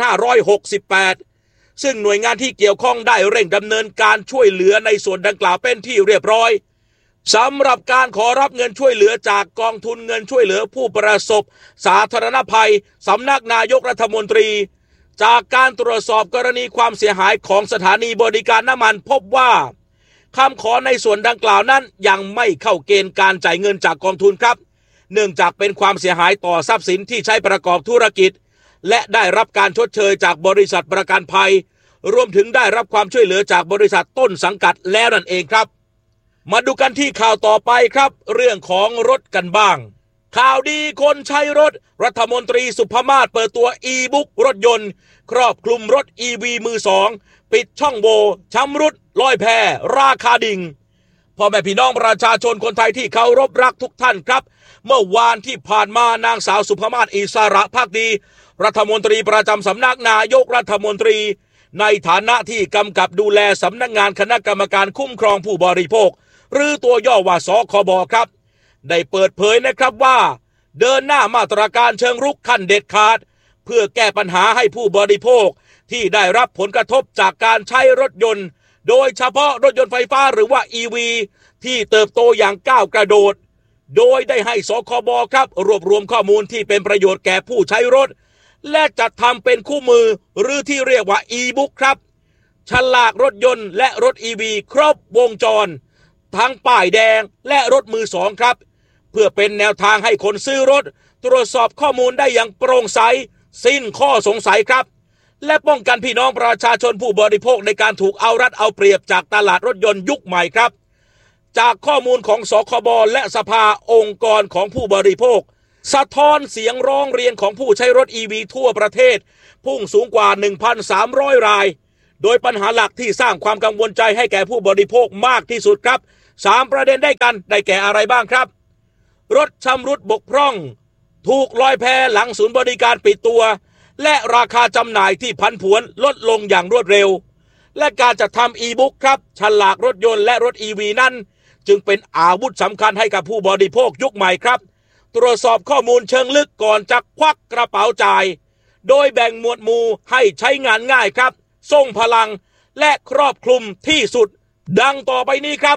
Speaker 8: 2568ซึ่งหน่วยงานที่เกี่ยวข้องได้เร่งดำเนินการช่วยเหลือในส่วนดังกล่าวเป็นที่เรียบร้อยสำหรับการขอรับเงินช่วยเหลือจากกองทุนเงินช่วยเหลือผู้ประสบสาธารณภัยสำนักนายกรัฐมนตรีจากการตรวจสอบกรณีความเสียหายของสถานีบริการน้ำมันพบว่าคำขอในส่วนดังกล่าวนั้นยังไม่เข้าเกณฑ์การจ่ายเงินจากกองทุนครับเนื่องจากเป็นความเสียหายต่อทรัพย์สินที่ใช้ประกอบธุรกิจและได้รับการชดเชยจากบริษัทประกันภัยรวมถึงได้รับความช่วยเหลือจากบริษัทต้นสังกัดแล้วนั่นเองครับมาดูกันที่ข่าวต่อไปครับเรื่องของรถกันบ้างข่าวดีคนใช้รถรัฐมนตรีสุภมาศเปิดตัวอีบุ๊กรถยนต์ครอบคลุมรถ EV มือสองปิดช่องโหว่ชำรุดลอยแพราคาดิ่งพ่อแม่พี่น้องประชาชนคนไทยที่เคารพรักทุกท่านครับเมื่อวานที่ผ่านมานางสาวสุภมาศอิสระภักดีรัฐมนตรีประจำสำนักนายกรัฐมนตรีในฐานะที่กำกับดูแลสำนักงานคณะกรรมการคุ้มครองผู้บริโภคหรือตัวย่อว่าสคบครับได้เปิดเผยนะครับว่าเดินหน้ามาตรการเชิงรุกขั้นเด็ดขาดเพื่อแก้ปัญหาให้ผู้บริโภคที่ได้รับผลกระทบจากการใช้รถยนต์โดยเฉพาะรถยนต์ไฟฟ้าหรือว่า EV ที่เติบโตอย่างก้าวกระโดดโดยได้ให้สคบครับรวบรวมข้อมูลที่เป็นประโยชน์แก่ผู้ใช้รถและจัดทำเป็นคู่มือหรือที่เรียกว่า e-book ครับฉลากรถยนต์และรถ EV ครบวงจรทั้งป้ายแดงและรถมือสองครับเพื่อเป็นแนวทางให้คนซื้อรถตรวจสอบข้อมูลได้อย่างโปร่งใสสิ้นข้อสงสัยครับและป้องกันพี่น้องประชาชนผู้บริโภคในการถูกเอารัดเอาเปรียบจากตลาดรถยนต์ยุคใหม่ครับจากข้อมูลของสคบและสภาองค์กรของผู้บริโภคสะท้อนเสียงร้องเรียนของผู้ใช้รถ EV ทั่วประเทศพุ่งสูงกว่า 1,300 รายโดยปัญหาหลักที่สร้างความกังวลใจให้แก่ผู้บริโภคมากที่สุดครับ3ประเด็นได้แก่อะไรบ้างครับรถชำรุดบกพร่องถูกลอยแพหลังศูนย์บริการปิดตัวและราคาจำหน่ายที่ผันผวนลดลงอย่างรวดเร็วและการจัดทำ e-book ครับฉลากรถยนต์และรถ EV นั้นจึงเป็นอาวุธสำคัญให้กับผู้บริโภคยุคใหม่ครับตรวจสอบข้อมูลเชิงลึกก่อนจะควักกระเป๋าจ่ายโดยแบ่งหมวดหมู่ให้ใช้งานง่ายครับทรงพลังและครอบคลุมที่สุดดังต่อไปนี้ครับ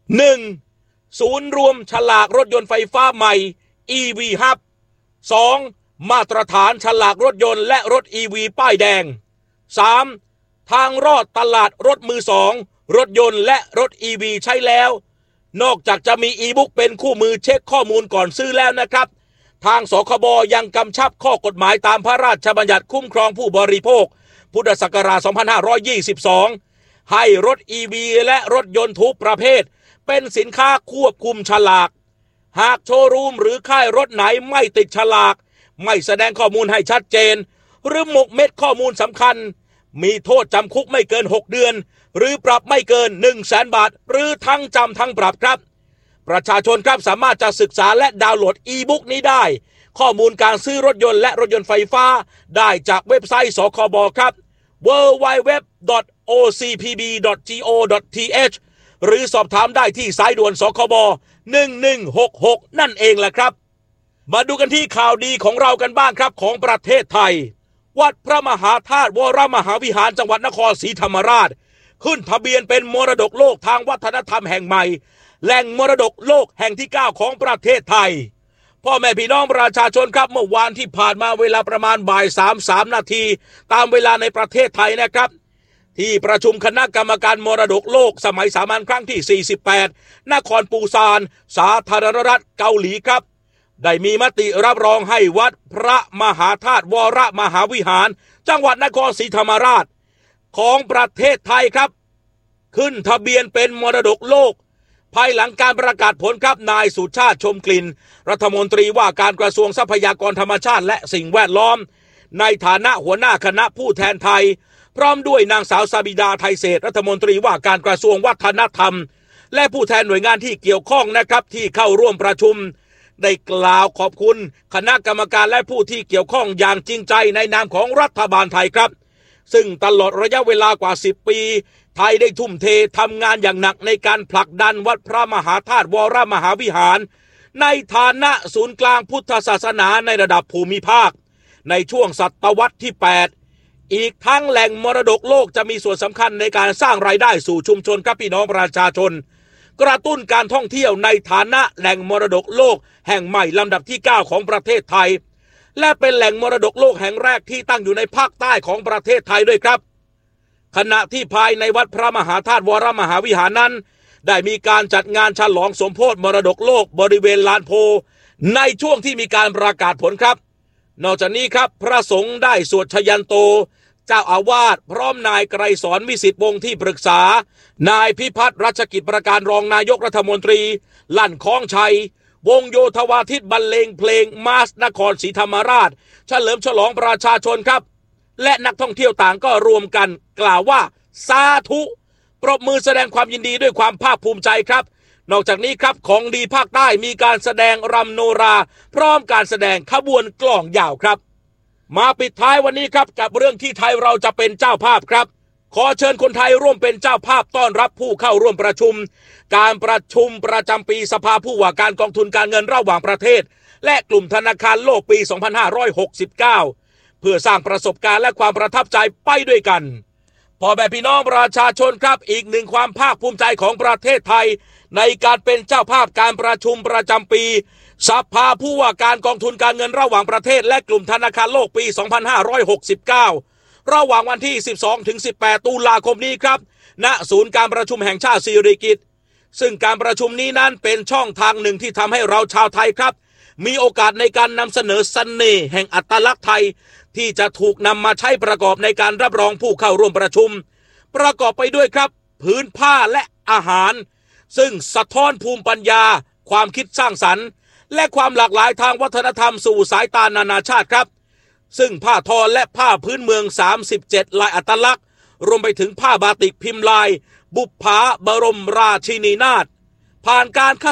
Speaker 8: 1. ศูนย์รวมฉลากรถยนต์ไฟฟ้าใหม่ EV Hub 2. มาตรฐานฉลากรถยนต์และรถ EV ป้ายแดง 3. ทางรอดตลาดรถมือสองรถยนต์และรถ EV ใช้แล้วนอกจากจะมี e-book เป็นคู่มือเช็คข้อมูลก่อนซื้อแล้วนะครับทางสคบยังกำชับข้อกฎหมายตามพระราชบัญญัติคุ้มครองผู้บริโภคพุทธศักราช 2522 ให้รถ EV และรถยนต์ทุกประเภทเป็นสินค้าควบคุมฉลากหากโชว์รูมหรือค่ายรถไหนไม่ติดฉลากไม่แสดงข้อมูลให้ชัดเจนหรือหมกเม็ดข้อมูลสำคัญมีโทษจำคุกไม่เกิน6 เดือนหรือปรับไม่เกิน 100,000 บาทหรือทั้งจำทั้งปรับครับประชาชนครับสามารถจะศึกษาและดาวน์โหลด e-book นี้ได้ข้อมูลการซื้อรถยนต์และรถยนต์ไฟฟ้าได้จากเว็บไซต์สคบครับ www.ocpb.go.th หรือสอบถามได้ที่สายด่วนสคบ1166นั่นเองแหละครับมาดูกันที่ข่าวดีของเรากันบ้างครับของประเทศไทยวัดพระมหาธาตุวรมหาวิหารจังหวัดนครศรีธรรมราชขึ้นทะเบียนเป็นมรดกโลกทางวัฒนธรรมแห่งใหม่แหล่งมรดกโลกแห่งที่9ของประเทศไทยพ่อแม่พี่น้องประชาชนครับเมื่อวานที่ผ่านมาเวลาประมาณบ่าย 3 นาทีตามเวลาในประเทศไทยนะครับที่ประชุมคณะกรรมการมรดกโลกสมัยสามัญครั้งที่48นครปูซานสาธารณรัฐเกาหลีครับได้มีมติรับรองให้วัดพระมหาธาตุวรมหาวิหารจังหวัดนครศรีธรรมราชของประเทศไทยครับขึ้นทะเบียนเป็นมรดกโลกภายหลังการประกาศผลครับนายสุชาติชมกลิ่นรัฐมนตรีว่าการกระทรวงทรัพยากรธรรมชาติและสิ่งแวดล้อมในฐานะหัวหน้าคณะผู้แทนไทยพร้อมด้วยนางสาวสบิดาไทยเศรษฐ์รัฐมนตรีว่าการกระทรวงวัฒนธรรมและผู้แทนหน่วยงานที่เกี่ยวข้องนะครับที่เข้าร่วมประชุมได้กล่าวขอบคุณคณะกรรมการและผู้ที่เกี่ยวข้องอย่างจริงใจในนามของรัฐบาลไทยครับซึ่งตลอดระยะเวลากว่า10 ปีไทยได้ทุ่มเททำงานอย่างหนักในการผลักดันวัดพระมหาธาตุวรมหาวิหารในฐานะศูนย์กลางพุทธศาสนาในระดับภูมิภาคในช่วงศตวรรษที่ 8อีกทั้งแหล่งมรดกโลกจะมีส่วนสำคัญในการสร้างรายได้สู่ชุมชนครับพี่น้องประชาชนกระตุ้นการท่องเที่ยวในฐานะแหล่งมรดกโลกแห่งใหม่ลำดับที่ 9ของประเทศไทยและเป็นแหล่งมรดกโลกแห่งแรกที่ตั้งอยู่ในภาคใต้ของประเทศไทยด้วยครับขณะที่ภายในวัดพระมหาธาตุวรมหาวิหารนั้นได้มีการจัดงานฉลองสมโภชมรดกโลกบริเวณลานโพในช่วงที่มีการประกาศผลครับนอกจากนี้ครับพระสงฆ์ได้สวดชยันโตเจ้าอาวาสพร้อมนายไกรสอนวิสิทธิ์วงศ์ที่ปรึกษานายพิพัฒน์รัชกิจประการรองนายกรัฐมนตรีลั่นคล้องชัยวงโยธวาทิตบรรเลงเพลงมาสนครศรีธรรมราชเฉลิมฉลองประชาชนครับและนักท่องเที่ยวต่างก็รวมกันกล่าวว่าสาธุปรบมือแสดงความยินดีด้วยความภาคภูมิใจครับนอกจากนี้ครับของดีภาคใต้มีการแสดงรำโนราพร้อมการแสดงขบวนกลองยาวครับมาปิดท้ายวันนี้ครับกับเรื่องที่ไทยเราจะเป็นเจ้าภาพครับขอเชิญคนไทยร่วมเป็นเจ้าภาพต้อนรับผู้เข้าร่วมประชุมการประชุมประจำปีสภาผู้ว่าการกองทุนการเงินระหว่างประเทศและกลุ่มธนาคารโลกปี 2569 เพื่อสร้างประสบการณ์และความประทับใจไปด้วยกันพ่อแม่พี่น้องประชาชนครับอีกหนึ่งความภาคภูมิใจของประเทศไทยในการเป็นเจ้าภาพการประชุมประจำปีสภาผู้ว่าการกองทุนการเงินระหว่างประเทศและกลุ่มธนาคารโลกปี 2569 ระหว่างวันที่ 12-18 ตุลาคมนี้ครับณศูนย์การประชุมแห่งชาติสิริกิติ์ซึ่งการประชุมนี้นั้นเป็นช่องทางหนึ่งที่ทำให้เราชาวไทยครับมีโอกาสในการนำเสนอเสน่ห์แห่งอัตลักษณ์ไทยที่จะถูกนำมาใช้ประกอบในการรับรองผู้เข้าร่วมประชุมประกอบไปด้วยครับผืนผ้าและอาหารซึ่งสะท้อนภูมิปัญญาความคิดสร้างสรรค์และความหลากหลายทางวัฒนธรรมสู่สายตานานาชาติครับซึ่งผ้าทอและผ้าพื้นเมือง37ลายอัตลักษณ์รวมไปถึงผ้าบาติกพิมพ์ลายบุปผาบรมราชินีนาถผ่านการ